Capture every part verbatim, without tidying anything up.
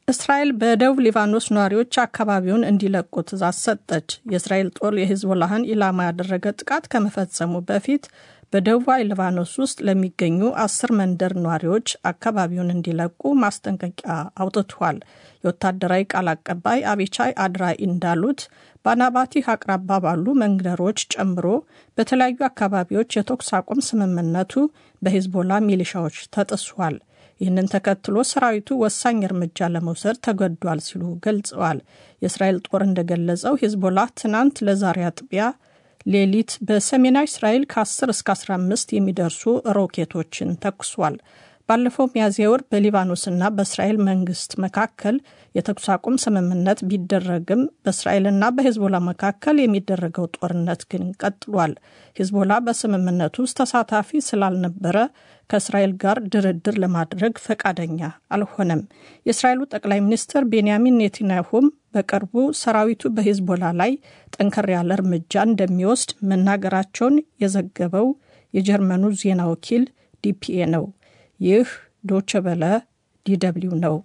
እስራኤል በደቡብ ሊባኖስ ነዋሪዎች አካባቢውን እንዲለቁ ትዕዛዝ ሰጠች። የእስራኤል ጦር የሂዝቦላህን ኢላማ ያደረገ ጥቃት ከመፈጸሙ በፊት በደቡባዊ ሊባኖስ ውስጥ ለሚገኙ አስር መንደር ነዋሪዎች አካባቢውን እንዲለቁ ማስጠንቀቂያ አውጥቷል። የወታደራዊ ቃል አቀባይ አቢቻይ አድራኢ እንዳሉት በናባቲህ አቅራባ ባሉ መንደሮች ጨምሮ በተለያዩ አካባቢዎች የተኩስ አቁም ስምምነቱ በሂዝቦላ ሚሊሻዎች ተጥሷል። ይህንን ተከትሎ ሰራዊቱ ወሳኝ እርምጃ ለመውሰድ ተገዷል ሲሉ ገልጸዋል። የእስራኤል ጦር እንደገለጸው ሂዝቦላ ትናንት ለዛሬ አጥቢያ ሌሊት በሰሜናዊ እስራኤል ከ10 እስከ አስራ አምስት የሚደርሱ ሮኬቶችን ተኩሷል። ባለፈው ሚያዝያ ወር በሊባኖስና በእስራኤል መንግስት መካከል የተኩስ አቁም ስምምነት ቢደረግም በእስራኤልና በሂዝቦላ መካከል የሚደረገው ጦርነት ግን ቀጥሏል። ሂዝቦላ በስምምነቱ ውስጥ ተሳታፊ ስላልነበረ ከእስራኤል ጋር ድርድር ለማድረግ ፈቃደኛ አልሆነም። የእስራኤሉ ጠቅላይ ሚኒስትር ቤንያሚን ኔታንያሁም በቅርቡ ሰራዊቱ በሂዝቦላ ላይ ጠንከር ያለ እርምጃ እንደሚወስድ መናገራቸውን የዘገበው የጀርመኑ ዜና ወኪል ዲፒኤ ነው። ይህ ዶቼ ቬለ ዲደብሊው ነው።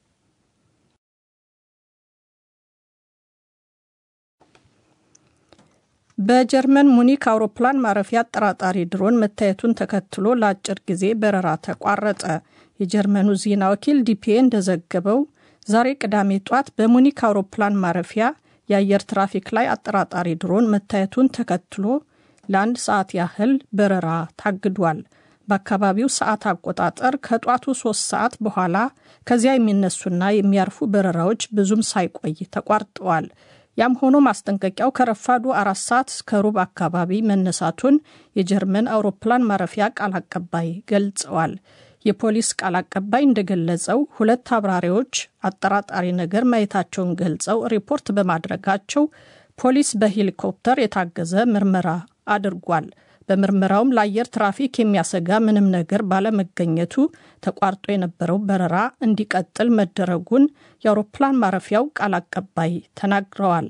በጀርመን ሙኒክ አውሮፕላን ማረፊያ አጠራጣሪ ድሮን መታየቱን ተከትሎ ለአጭር ጊዜ በረራ ተቋረጠ። የጀርመኑ ዜና ወኪል ዲፒኤ እንደዘገበው ዛሬ ቅዳሜ ጧት በሙኒክ አውሮፕላን ማረፊያ የአየር ትራፊክ ላይ አጠራጣሪ ድሮን መታየቱን ተከትሎ ለአንድ ሰዓት ያህል በረራ ታግዷል። በአካባቢው ሰዓት አቆጣጠር ከጧቱ ሶስት ሰዓት በኋላ ከዚያ የሚነሱና የሚያርፉ በረራዎች ብዙም ሳይቆይ ተቋርጠዋል። ያም ሆኖ ማስጠንቀቂያው ከረፋዱ አራት ሰዓት ከሩብ አካባቢ መነሳቱን የጀርመን አውሮፕላን ማረፊያ ቃል አቀባይ ገልጸዋል። የፖሊስ ቃል አቀባይ እንደገለጸው ሁለት አብራሪዎች አጠራጣሪ ነገር ማየታቸውን ገልጸው ሪፖርት በማድረጋቸው ፖሊስ በሄሊኮፕተር የታገዘ ምርመራ አድርጓል። በምርመራውም ለአየር ትራፊክ የሚያሰጋ ምንም ነገር ባለመገኘቱ ተቋርጦ የነበረው በረራ እንዲቀጥል መደረጉን የአውሮፕላን ማረፊያው ቃል አቀባይ ተናግረዋል።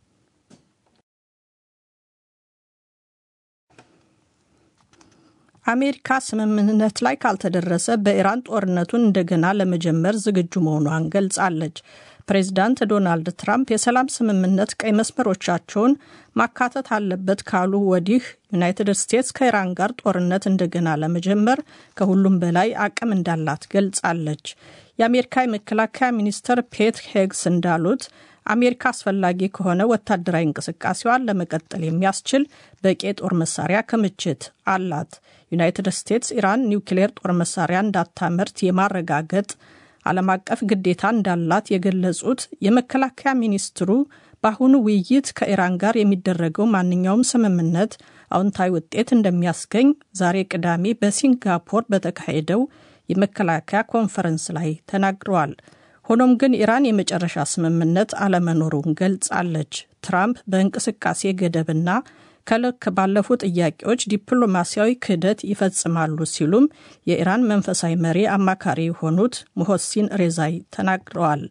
አሜሪካ ስምምነት ላይ ካልተደረሰ በኢራን ጦርነቱን እንደገና ለመጀመር ዝግጁ መሆኗን ገልጻለች። ፕሬዝዳንት ዶናልድ ትራምፕ የሰላም ስምምነት ቀይ መስመሮቻቸውን ማካተት አለበት ካሉ ወዲህ ዩናይትድ ስቴትስ ከኢራን ጋር ጦርነት እንደገና ለመጀመር ከሁሉም በላይ አቅም እንዳላት ገልጻለች። የአሜሪካ የመከላከያ ሚኒስትር ፔት ሄግስ እንዳሉት አሜሪካ አስፈላጊ ከሆነ ወታደራዊ እንቅስቃሴዋን ለመቀጠል የሚያስችል በቂ ጦር መሳሪያ ክምችት አላት። ዩናይትድ ስቴትስ ኢራን ኒውክሌር ጦር መሳሪያ እንዳታመርት የማረጋገጥ ዓለም አቀፍ ግዴታ እንዳላት የገለጹት የመከላከያ ሚኒስትሩ በአሁኑ ውይይት ከኢራን ጋር የሚደረገው ማንኛውም ስምምነት አዎንታዊ ውጤት እንደሚያስገኝ ዛሬ ቅዳሜ በሲንጋፖር በተካሄደው የመከላከያ ኮንፈረንስ ላይ ተናግረዋል። ሆኖም ግን ኢራን የመጨረሻ ስምምነት አለመኖሩን ገልጻለች። ትራምፕ በእንቅስቃሴ ገደብና ከልክ ባለፉ ጥያቄዎች ዲፕሎማሲያዊ ክህደት ይፈጽማሉ ሲሉም የኢራን መንፈሳዊ መሪ አማካሪ የሆኑት ሙሆሲን ሬዛይ ተናግረዋል።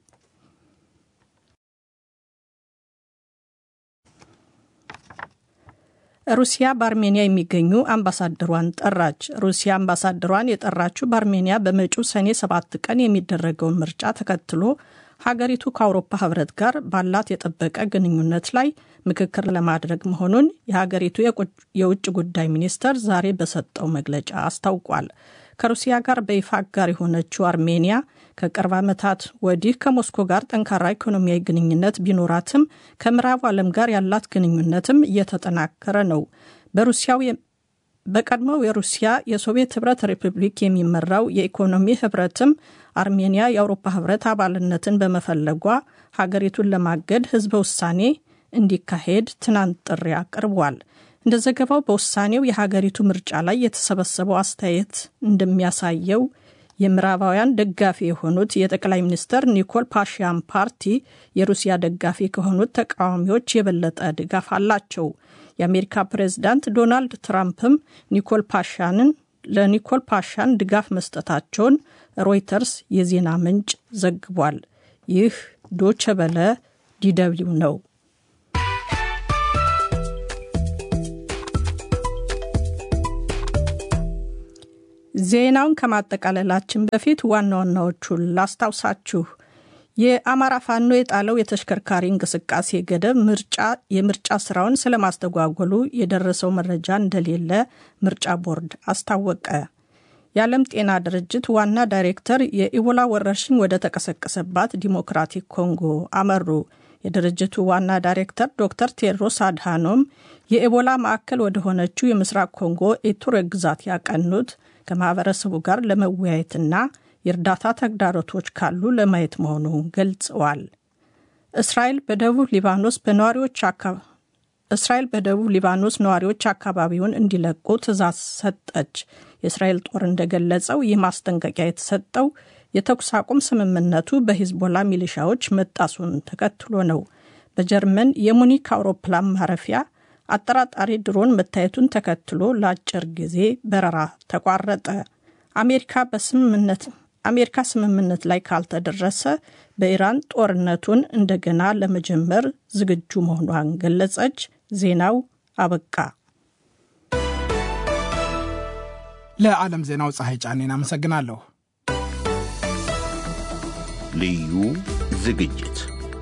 ሩሲያ በአርሜኒያ የሚገኙ አምባሳደሯን ጠራች። ሩሲያ አምባሳደሯን የጠራችው በአርሜኒያ በመጪው ሰኔ ሰባት ቀን የሚደረገውን ምርጫ ተከትሎ ሀገሪቱ ከአውሮፓ ህብረት ጋር ባላት የጠበቀ ግንኙነት ላይ ምክክር ለማድረግ መሆኑን የሀገሪቱ የውጭ ጉዳይ ሚኒስተር ዛሬ በሰጠው መግለጫ አስታውቋል። ከሩሲያ ጋር በይፋ አጋር የሆነችው አርሜኒያ ከቅርብ ዓመታት ወዲህ ከሞስኮ ጋር ጠንካራ ኢኮኖሚያዊ ግንኙነት ቢኖራትም ከምዕራቡ ዓለም ጋር ያላት ግንኙነትም እየተጠናከረ ነው። በሩሲያው በቀድሞው የሩሲያ የሶቪየት ህብረት ሪፐብሊክ የሚመራው የኢኮኖሚ ህብረትም አርሜኒያ የአውሮፓ ህብረት አባልነትን በመፈለጓ ሀገሪቱን ለማገድ ህዝበ ውሳኔ እንዲካሄድ ትናንት ጥሪ አቅርቧል። እንደ ዘገባው በውሳኔው የሀገሪቱ ምርጫ ላይ የተሰበሰበው አስተያየት እንደሚያሳየው የምዕራባውያን ደጋፊ የሆኑት የጠቅላይ ሚኒስትር ኒኮል ፓሽያን ፓርቲ የሩሲያ ደጋፊ ከሆኑት ተቃዋሚዎች የበለጠ ድጋፍ አላቸው። የአሜሪካ ፕሬዝዳንት ዶናልድ ትራምፕም ኒኮል ፓሽያንን ለኒኮል ፓሽያን ድጋፍ መስጠታቸውን ሮይተርስ የዜና ምንጭ ዘግቧል። ይህ ዶቼ ቬለ ዲደብሊው ነው። ዜናውን ከማጠቃለላችን በፊት ዋና ዋናዎቹን ላስታውሳችሁ። የአማራ ፋኖ የጣለው የተሽከርካሪ እንቅስቃሴ ገደብ ምርጫ የምርጫ ስራውን ስለማስተጓጎሉ የደረሰው መረጃ እንደሌለ ምርጫ ቦርድ አስታወቀ። የዓለም ጤና ድርጅት ዋና ዳይሬክተር የኢቦላ ወረርሽኝ ወደ ተቀሰቀሰባት ዲሞክራቲክ ኮንጎ አመሩ። የድርጅቱ ዋና ዳይሬክተር ዶክተር ቴድሮስ አድሃኖም የኢቦላ ማዕከል ወደ ሆነችው የምስራቅ ኮንጎ ኢቱሪ ግዛት ያቀኑት ከማህበረሰቡ ጋር ለመወያየትና የእርዳታ ተግዳሮቶች ካሉ ለማየት መሆኑን ገልጸዋል። እስራኤል በደቡብ ሊባኖስ በነዋሪዎች አካባቢ እስራኤል በደቡብ ሊባኖስ ነዋሪዎች አካባቢውን እንዲለቁ ትዕዛዝ ሰጠች። የእስራኤል ጦር እንደገለጸው ይህ ማስጠንቀቂያ የተሰጠው የተኩስ አቁም ስምምነቱ በሂዝቦላ ሚሊሻዎች መጣሱን ተከትሎ ነው። በጀርመን የሙኒክ አውሮፕላን ማረፊያ አጠራጣሪ ድሮን መታየቱን ተከትሎ ለአጭር ጊዜ በረራ ተቋረጠ። አሜሪካ በስምምነት አሜሪካ ስምምነት ላይ ካልተደረሰ በኢራን ጦርነቱን እንደገና ለመጀመር ዝግጁ መሆኗን ገለጸች። ዜናው አበቃ። ለዓለም ዜናው ፀሐይ ጫኔን አመሰግናለሁ። ልዩ ዝግጅት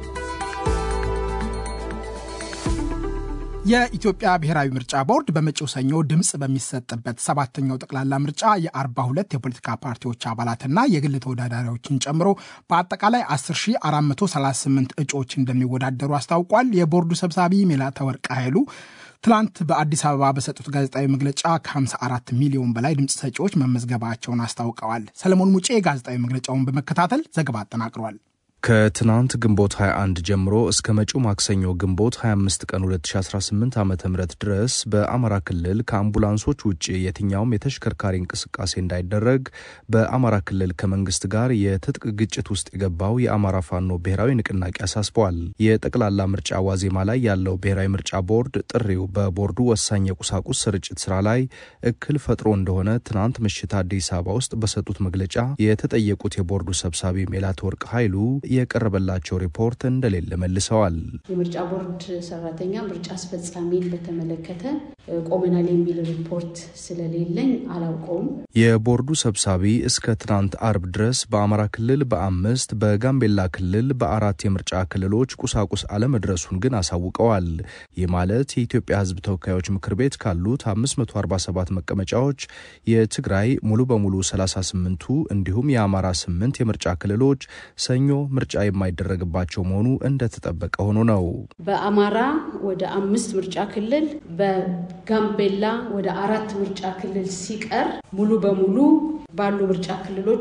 የኢትዮጵያ ብሔራዊ ምርጫ ቦርድ በመጪው ሰኞ ድምጽ በሚሰጥበት ሰባተኛው ጠቅላላ ምርጫ የአርባ ሁለት የፖለቲካ ፓርቲዎች አባላትና የግል ተወዳዳሪዎችን ጨምሮ በአጠቃላይ አስር ሺህ አራት መቶ ሰላሳ ስምንት እጩዎች እንደሚወዳደሩ አስታውቋል። የቦርዱ ሰብሳቢ ሜላተወርቅ ኃይሉ ትላንት በአዲስ አበባ በሰጡት ጋዜጣዊ መግለጫ ከ54 ሚሊዮን በላይ ድምጽ ሰጪዎች መመዝገባቸውን አስታውቀዋል። ሰለሞን ሙጬ ጋዜጣዊ መግለጫውን በመከታተል ዘገባ አጠናቅሯል። ከትናንት ግንቦት ሃያ አንድ ጀምሮ እስከ መጪው ማክሰኞ ግንቦት ሃያ አምስት ቀን ሁለት ሺህ አስራ ስምንት ዓመተ ምህረት ድረስ በአማራ ክልል ከአምቡላንሶች ውጪ የትኛውም የተሽከርካሪ እንቅስቃሴ እንዳይደረግ በአማራ ክልል ከመንግስት ጋር የትጥቅ ግጭት ውስጥ የገባው የአማራ ፋኖ ብሔራዊ ንቅናቄ አሳስበዋል። የጠቅላላ ምርጫ ዋዜማ ላይ ያለው ብሔራዊ ምርጫ ቦርድ ጥሪው በቦርዱ ወሳኝ የቁሳቁስ ስርጭት ስራ ላይ እክል ፈጥሮ እንደሆነ ትናንት ምሽት አዲስ አበባ ውስጥ በሰጡት መግለጫ የተጠየቁት የቦርዱ ሰብሳቢ ሜላተወርቅ ኃይሉ የቀረበላቸው ሪፖርት እንደሌለ መልሰዋል። የምርጫ ቦርድ ሰራተኛ ምርጫ አስፈጻሚን በተመለከተ ቆመናል የሚል ሪፖርት ስለሌለኝ አላውቀውም። የቦርዱ ሰብሳቢ እስከ ትናንት አርብ ድረስ በአማራ ክልል በአምስት በጋምቤላ ክልል በአራት የምርጫ ክልሎች ቁሳቁስ አለመድረሱን ግን አሳውቀዋል። ይህ ማለት የኢትዮጵያ ሕዝብ ተወካዮች ምክር ቤት ካሉት አምስት መቶ አርባ ሰባት መቀመጫዎች የትግራይ ሙሉ በሙሉ ሰላሳ ስምንቱ እንዲሁም የአማራ ስምንት የምርጫ ክልሎች ሰኞ ምርጫ የማይደረግባቸው መሆኑ እንደተጠበቀ ሆኖ ነው። በአማራ ወደ አምስት ምርጫ ክልል በጋምቤላ ወደ አራት ምርጫ ክልል ሲቀር ሙሉ በሙሉ ባሉ ምርጫ ክልሎች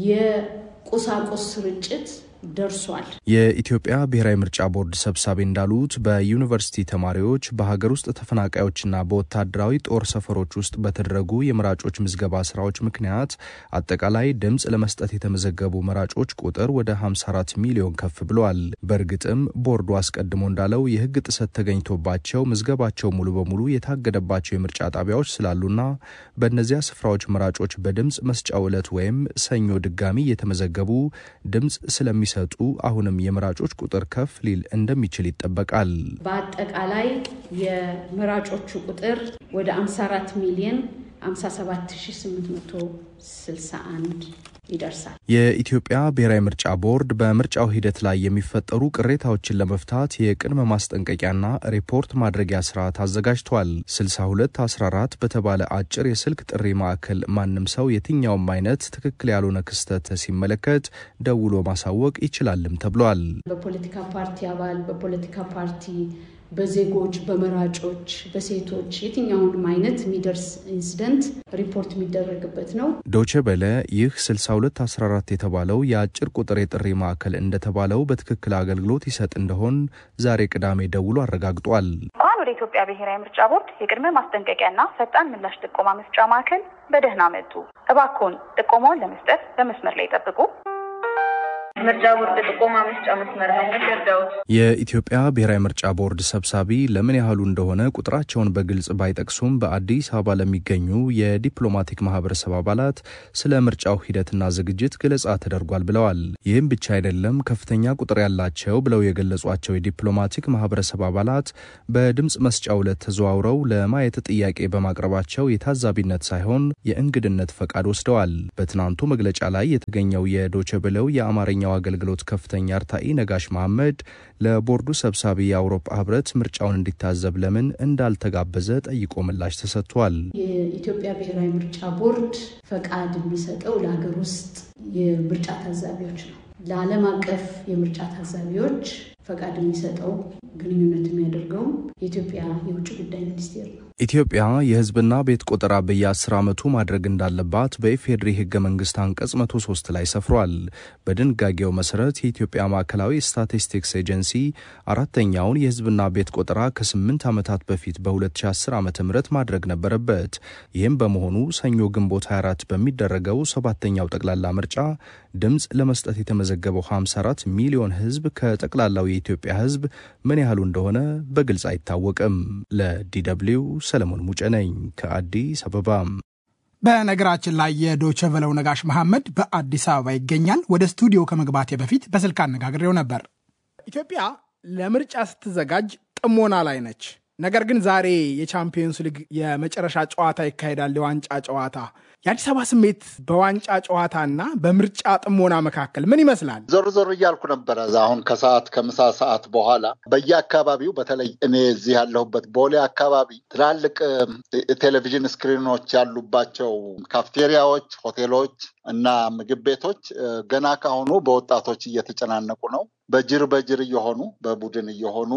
የቁሳቁስ ስርጭት ደርሷል። የኢትዮጵያ ብሔራዊ ምርጫ ቦርድ ሰብሳቢ እንዳሉት በዩኒቨርሲቲ ተማሪዎች በሀገር ውስጥ ተፈናቃዮችና በወታደራዊ ጦር ሰፈሮች ውስጥ በተደረጉ የመራጮች ምዝገባ ስራዎች ምክንያት አጠቃላይ ድምጽ ለመስጠት የተመዘገቡ መራጮች ቁጥር ወደ ሃምሳ አራት ሚሊዮን ከፍ ብሏል። በእርግጥም ቦርዱ አስቀድሞ እንዳለው የህግ ጥሰት ተገኝቶባቸው ምዝገባቸው ሙሉ በሙሉ የታገደባቸው የምርጫ ጣቢያዎች ስላሉና በእነዚያ ስፍራዎች መራጮች በድምጽ መስጫው ዕለት ወይም ሰኞ ድጋሚ የተመዘገቡ ድምጽ ስለሚ ሰጡ አሁንም የመራጮች ቁጥር ከፍ ሊል እንደሚችል ይጠበቃል። በአጠቃላይ የመራጮቹ ቁጥር ወደ ሃምሳ አራት ሚሊዮን ሃምሳ ሰባት ሺህ ስምንት መቶ ስልሳ አንድ ይደርሳል። የኢትዮጵያ ብሔራዊ ምርጫ ቦርድ በምርጫው ሂደት ላይ የሚፈጠሩ ቅሬታዎችን ለመፍታት የቅድመ ማስጠንቀቂያና ሪፖርት ማድረጊያ ስርዓት አዘጋጅቷል። ስልሳ ሁለት አስራ አራት በተባለ አጭር የስልክ ጥሪ ማዕከል ማንም ሰው የትኛውም አይነት ትክክል ያልሆነ ክስተት ሲመለከት ደውሎ ማሳወቅ ይችላልም ተብሏል። በፖለቲካ ፓርቲ አባል፣ በፖለቲካ ፓርቲ በዜጎች፣ በመራጮች፣ በሴቶች የትኛውንም አይነት የሚደርስ ኢንሲደንት ሪፖርት የሚደረግበት ነው። ዶቼ ቬለ ይህ ስልሳ ሁለት አስራ አራት የተባለው የአጭር ቁጥር የጥሪ ማዕከል እንደተባለው በትክክል አገልግሎት ይሰጥ እንደሆን ዛሬ ቅዳሜ ደውሎ አረጋግጧል። እንኳን ወደ ኢትዮጵያ ብሔራዊ ምርጫ ቦርድ የቅድመ ማስጠንቀቂያና ፈጣን ምላሽ ጥቆማ መስጫ ማዕከል በደህና መጡ። እባክዎን ጥቆማውን ለመስጠት በመስመር ላይ ይጠብቁ። ምርጫ ቦርድ ጥቆማ መስጫ መስመር ላይ ተደርደው የኢትዮጵያ ብሔራዊ ምርጫ ቦርድ ሰብሳቢ ለምን ያህሉ እንደሆነ ቁጥራቸውን በግልጽ ባይጠቅሱም በአዲስ አበባ ለሚገኙ የዲፕሎማቲክ ማህበረሰብ አባላት ስለ ምርጫው ሂደትና ዝግጅት ገለጻ ተደርጓል ብለዋል። ይህም ብቻ አይደለም፣ ከፍተኛ ቁጥር ያላቸው ብለው የገለጿቸው የዲፕሎማቲክ ማህበረሰብ አባላት በድምጽ መስጫው ዕለት ተዘዋውረው ለማየት ጥያቄ በማቅረባቸው የታዛቢነት ሳይሆን የእንግድነት ፈቃድ ወስደዋል። በትናንቱ መግለጫ ላይ የተገኘው የዶቼ ቬለው የአማርኛ የመገናኛው አገልግሎት ከፍተኛ አርታኢ ነጋሽ መሐመድ ለቦርዱ ሰብሳቢ የአውሮፓ ህብረት ምርጫውን እንዲታዘብ ለምን እንዳልተጋበዘ ጠይቆ ምላሽ ተሰጥቷል። የኢትዮጵያ ብሔራዊ ምርጫ ቦርድ ፈቃድ የሚሰጠው ለሀገር ውስጥ የምርጫ ታዛቢዎች ነው። ለዓለም አቀፍ የምርጫ ታዛቢዎች ፈቃድ የሚሰጠው ግንኙነት የሚያደርገው የኢትዮጵያ የውጭ ጉዳይ ሚኒስቴር ነው። ኢትዮጵያ የህዝብና ቤት ቆጠራ በየአስር ዓመቱ ማድረግ እንዳለባት በኢፌድሪ ህገ መንግስት አንቀጽ መቶ ሶስት ላይ ሰፍሯል። በድንጋጌው መሰረት የኢትዮጵያ ማዕከላዊ ስታቲስቲክስ ኤጀንሲ አራተኛውን የህዝብና ቤት ቆጠራ ከስምንት ዓመታት በፊት በሁለት ሺህ አስር ዓመተ ምህረት ማድረግ ነበረበት። ይህም በመሆኑ ሰኞ ግንቦት ሃያ አራት በሚደረገው ሰባተኛው ጠቅላላ ምርጫ ድምጽ ለመስጠት የተመዘገበው ሃምሳ አራት ሚሊዮን ህዝብ ከጠቅላላው የኢትዮጵያ ህዝብ ምን ያህሉ እንደሆነ በግልጽ አይታወቅም። ለዲደብሊው ሰለሞን ሙጬ ነኝ ከአዲስ አበባ። በነገራችን ላይ የዶቼ ቬለው ነጋሽ መሐመድ በአዲስ አበባ ይገኛል። ወደ ስቱዲዮ ከመግባቴ በፊት በስልክ አነጋግሬው ነበር። ኢትዮጵያ ለምርጫ ስትዘጋጅ ጥሞና ላይ ነች። ነገር ግን ዛሬ የቻምፒየንስ ሊግ የመጨረሻ ጨዋታ ይካሄዳል፣ የዋንጫ ጨዋታ። የአዲስ አበባ ስሜት በዋንጫ ጨዋታና በምርጫ ጥሞና መካከል ምን ይመስላል? ዞር ዞር እያልኩ ነበረ። አሁን ከሰዓት ከምሳ ሰዓት በኋላ በየአካባቢው በተለይ እኔ እዚህ ያለሁበት ቦሌ አካባቢ ትላልቅ ቴሌቪዥን ስክሪኖች ያሉባቸው ካፍቴሪያዎች፣ ሆቴሎች እና ምግብ ቤቶች ገና ካሁኑ በወጣቶች እየተጨናነቁ ነው። በጅር በጅር እየሆኑ በቡድን እየሆኑ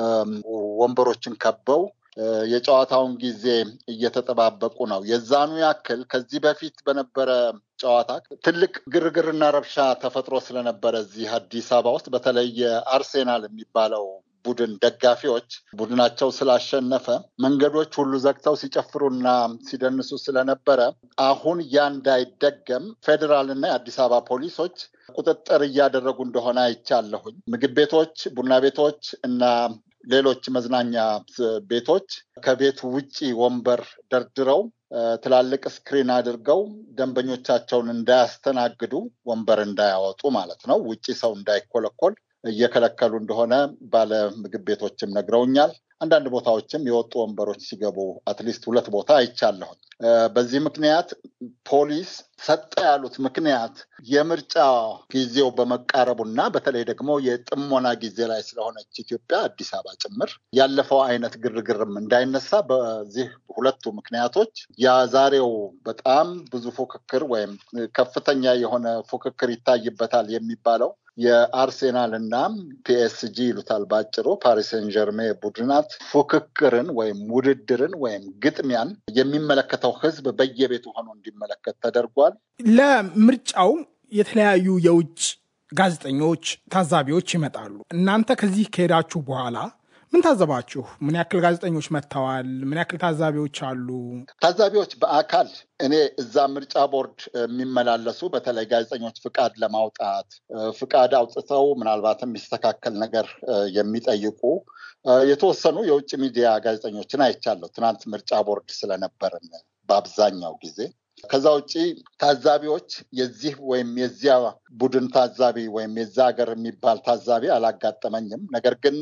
ወንበሮችን ከበው የጨዋታውን ጊዜ እየተጠባበቁ ነው። የዛኑ ያክል ከዚህ በፊት በነበረ ጨዋታ ትልቅ ግርግርና ረብሻ ተፈጥሮ ስለነበረ እዚህ አዲስ አበባ ውስጥ በተለይ የአርሴናል የሚባለው ቡድን ደጋፊዎች ቡድናቸው ስላሸነፈ መንገዶች ሁሉ ዘግተው ሲጨፍሩና ሲደንሱ ስለነበረ አሁን ያ እንዳይደገም ፌዴራልና የአዲስ አበባ ፖሊሶች ቁጥጥር እያደረጉ እንደሆነ አይቻለሁኝ። ምግብ ቤቶች፣ ቡና ቤቶች እና ሌሎች መዝናኛ ቤቶች ከቤት ውጪ ወንበር ደርድረው ትላልቅ ስክሪን አድርገው ደንበኞቻቸውን እንዳያስተናግዱ ወንበር እንዳያወጡ ማለት ነው፣ ውጪ ሰው እንዳይኮለኮል እየከለከሉ እንደሆነ ባለ ምግብ ቤቶችም ነግረውኛል። አንዳንድ ቦታዎችም የወጡ ወንበሮች ሲገቡ አትሊስት ሁለት ቦታ አይቻለሁ። በዚህ ምክንያት ፖሊስ ሰጠ ያሉት ምክንያት የምርጫ ጊዜው በመቃረቡና በተለይ ደግሞ የጥሞና ጊዜ ላይ ስለሆነች ኢትዮጵያ አዲስ አበባ ጭምር ያለፈው አይነት ግርግርም እንዳይነሳ በዚህ ሁለቱ ምክንያቶች የዛሬው በጣም ብዙ ፉክክር ወይም ከፍተኛ የሆነ ፉክክር ይታይበታል የሚባለው የአርሴናል እና ፒኤስጂ ይሉታል ባጭሩ ፓሪስ ሴን ጀርሜን ቡድናት ፉክክርን ወይም ውድድርን ወይም ግጥሚያን የሚመለከተው ህዝብ በየቤቱ ሆኖ እንዲመለከት ተደርጓል። ለምርጫው የተለያዩ የውጭ ጋዜጠኞች፣ ታዛቢዎች ይመጣሉ። እናንተ ከዚህ ከሄዳችሁ በኋላ ምን ታዘባችሁ? ምን ያክል ጋዜጠኞች መጥተዋል? ምን ያክል ታዛቢዎች አሉ? ታዛቢዎች በአካል እኔ እዛ ምርጫ ቦርድ የሚመላለሱ በተለይ ጋዜጠኞች ፍቃድ ለማውጣት ፍቃድ አውጥተው ምናልባትም የሚስተካከል ነገር የሚጠይቁ የተወሰኑ የውጭ ሚዲያ ጋዜጠኞችን አይቻለሁ። ትናንት ምርጫ ቦርድ ስለነበርን በአብዛኛው ጊዜ። ከዛ ውጪ ታዛቢዎች የዚህ ወይም የዚያ ቡድን ታዛቢ ወይም የዛ ሀገር የሚባል ታዛቢ አላጋጠመኝም። ነገር ግን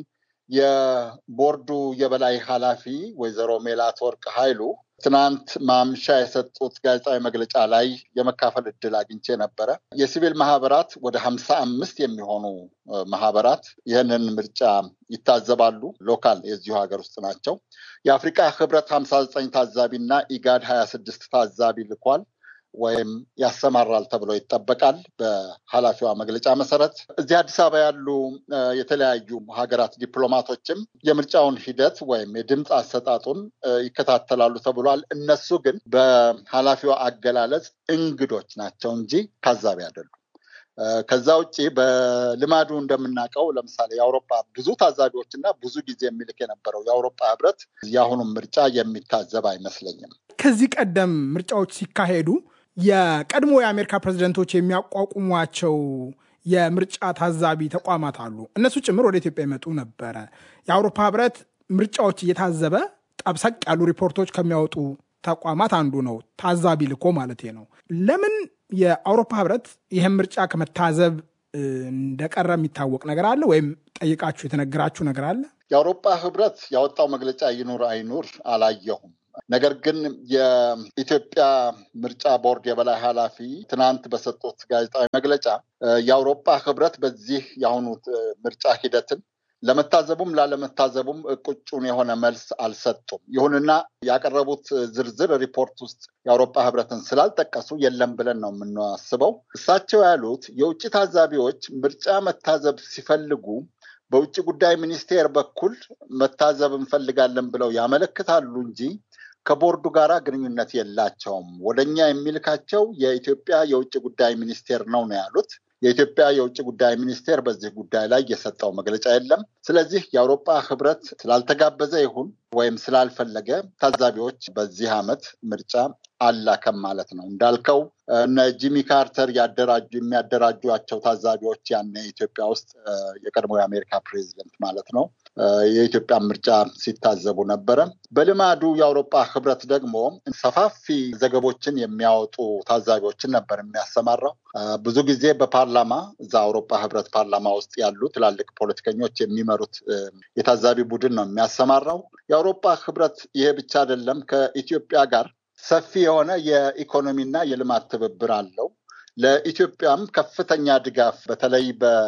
የቦርዱ የበላይ ኃላፊ ወይዘሮ ሜላትወርቅ ኃይሉ ትናንት ማምሻ የሰጡት ጋዜጣዊ መግለጫ ላይ የመካፈል እድል አግኝቼ ነበረ። የሲቪል ማህበራት ወደ ሀምሳ አምስት የሚሆኑ ማህበራት ይህንን ምርጫ ይታዘባሉ። ሎካል የዚሁ ሀገር ውስጥ ናቸው። የአፍሪካ ህብረት ሀምሳ ዘጠኝ ታዛቢ እና ኢጋድ ሀያ ስድስት ታዛቢ ልኳል ወይም ያሰማራል ተብሎ ይጠበቃል። በኃላፊዋ መግለጫ መሰረት እዚህ አዲስ አበባ ያሉ የተለያዩ ሀገራት ዲፕሎማቶችም የምርጫውን ሂደት ወይም የድምፅ አሰጣጡን ይከታተላሉ ተብሏል። እነሱ ግን በኃላፊዋ አገላለጽ እንግዶች ናቸው እንጂ ታዛቢ አይደሉም። ከዛ ውጪ በልማዱ እንደምናውቀው ለምሳሌ የአውሮፓ ብዙ ታዛቢዎች እና ብዙ ጊዜ የሚልክ የነበረው የአውሮፓ ህብረት የአሁኑም ምርጫ የሚታዘብ አይመስለኝም። ከዚህ ቀደም ምርጫዎች ሲካሄዱ የቀድሞ የአሜሪካ ፕሬዝደንቶች የሚያቋቁሟቸው የምርጫ ታዛቢ ተቋማት አሉ። እነሱ ጭምር ወደ ኢትዮጵያ ይመጡ ነበረ። የአውሮፓ ህብረት ምርጫዎች እየታዘበ ጠብሰቅ ያሉ ሪፖርቶች ከሚያወጡ ተቋማት አንዱ ነው፣ ታዛቢ ልኮ ማለት ነው። ለምን የአውሮፓ ህብረት ይህን ምርጫ ከመታዘብ እንደቀረ የሚታወቅ ነገር አለ ወይም ጠይቃችሁ የተነገራችሁ ነገር አለ? የአውሮፓ ህብረት ያወጣው መግለጫ ይኑር አይኑር አላየሁም። ነገር ግን የኢትዮጵያ ምርጫ ቦርድ የበላይ ኃላፊ ትናንት በሰጡት ጋዜጣዊ መግለጫ የአውሮፓ ህብረት በዚህ የአሁኑ ምርጫ ሂደትን ለመታዘቡም ላለመታዘቡም ቁጭውን የሆነ መልስ አልሰጡም። ይሁንና ያቀረቡት ዝርዝር ሪፖርት ውስጥ የአውሮፓ ህብረትን ስላልጠቀሱ የለም ብለን ነው የምናስበው። እሳቸው ያሉት የውጭ ታዛቢዎች ምርጫ መታዘብ ሲፈልጉ በውጭ ጉዳይ ሚኒስቴር በኩል መታዘብ እንፈልጋለን ብለው ያመለክታሉ እንጂ ከቦርዱ ጋር ግንኙነት የላቸውም። ወደኛ የሚልካቸው የኢትዮጵያ የውጭ ጉዳይ ሚኒስቴር ነው ነው ያሉት። የኢትዮጵያ የውጭ ጉዳይ ሚኒስቴር በዚህ ጉዳይ ላይ የሰጠው መግለጫ የለም። ስለዚህ የአውሮፓ ህብረት ስላልተጋበዘ ይሁን ወይም ስላልፈለገ ታዛቢዎች በዚህ ዓመት ምርጫ አላከም ማለት ነው። እንዳልከው እነ ጂሚ ካርተር ያደራጁ የሚያደራጇቸው ታዛቢዎች ያኔ ኢትዮጵያ ውስጥ የቀድሞ የአሜሪካ ፕሬዚደንት ማለት ነው የኢትዮጵያ ምርጫ ሲታዘቡ ነበረ። በልማዱ የአውሮፓ ህብረት ደግሞ ሰፋፊ ዘገቦችን የሚያወጡ ታዛቢዎችን ነበር የሚያሰማራው። ብዙ ጊዜ በፓርላማ እዛ አውሮፓ ህብረት ፓርላማ ውስጥ ያሉ ትላልቅ ፖለቲከኞች የሚመሩት የታዛቢ ቡድን ነው የሚያሰማራው። የአውሮፓ ህብረት ይሄ ብቻ አይደለም፣ ከኢትዮጵያ ጋር ሰፊ የሆነ የኢኮኖሚና የልማት ትብብር አለው። ለኢትዮጵያም ከፍተኛ ድጋፍ በተለይ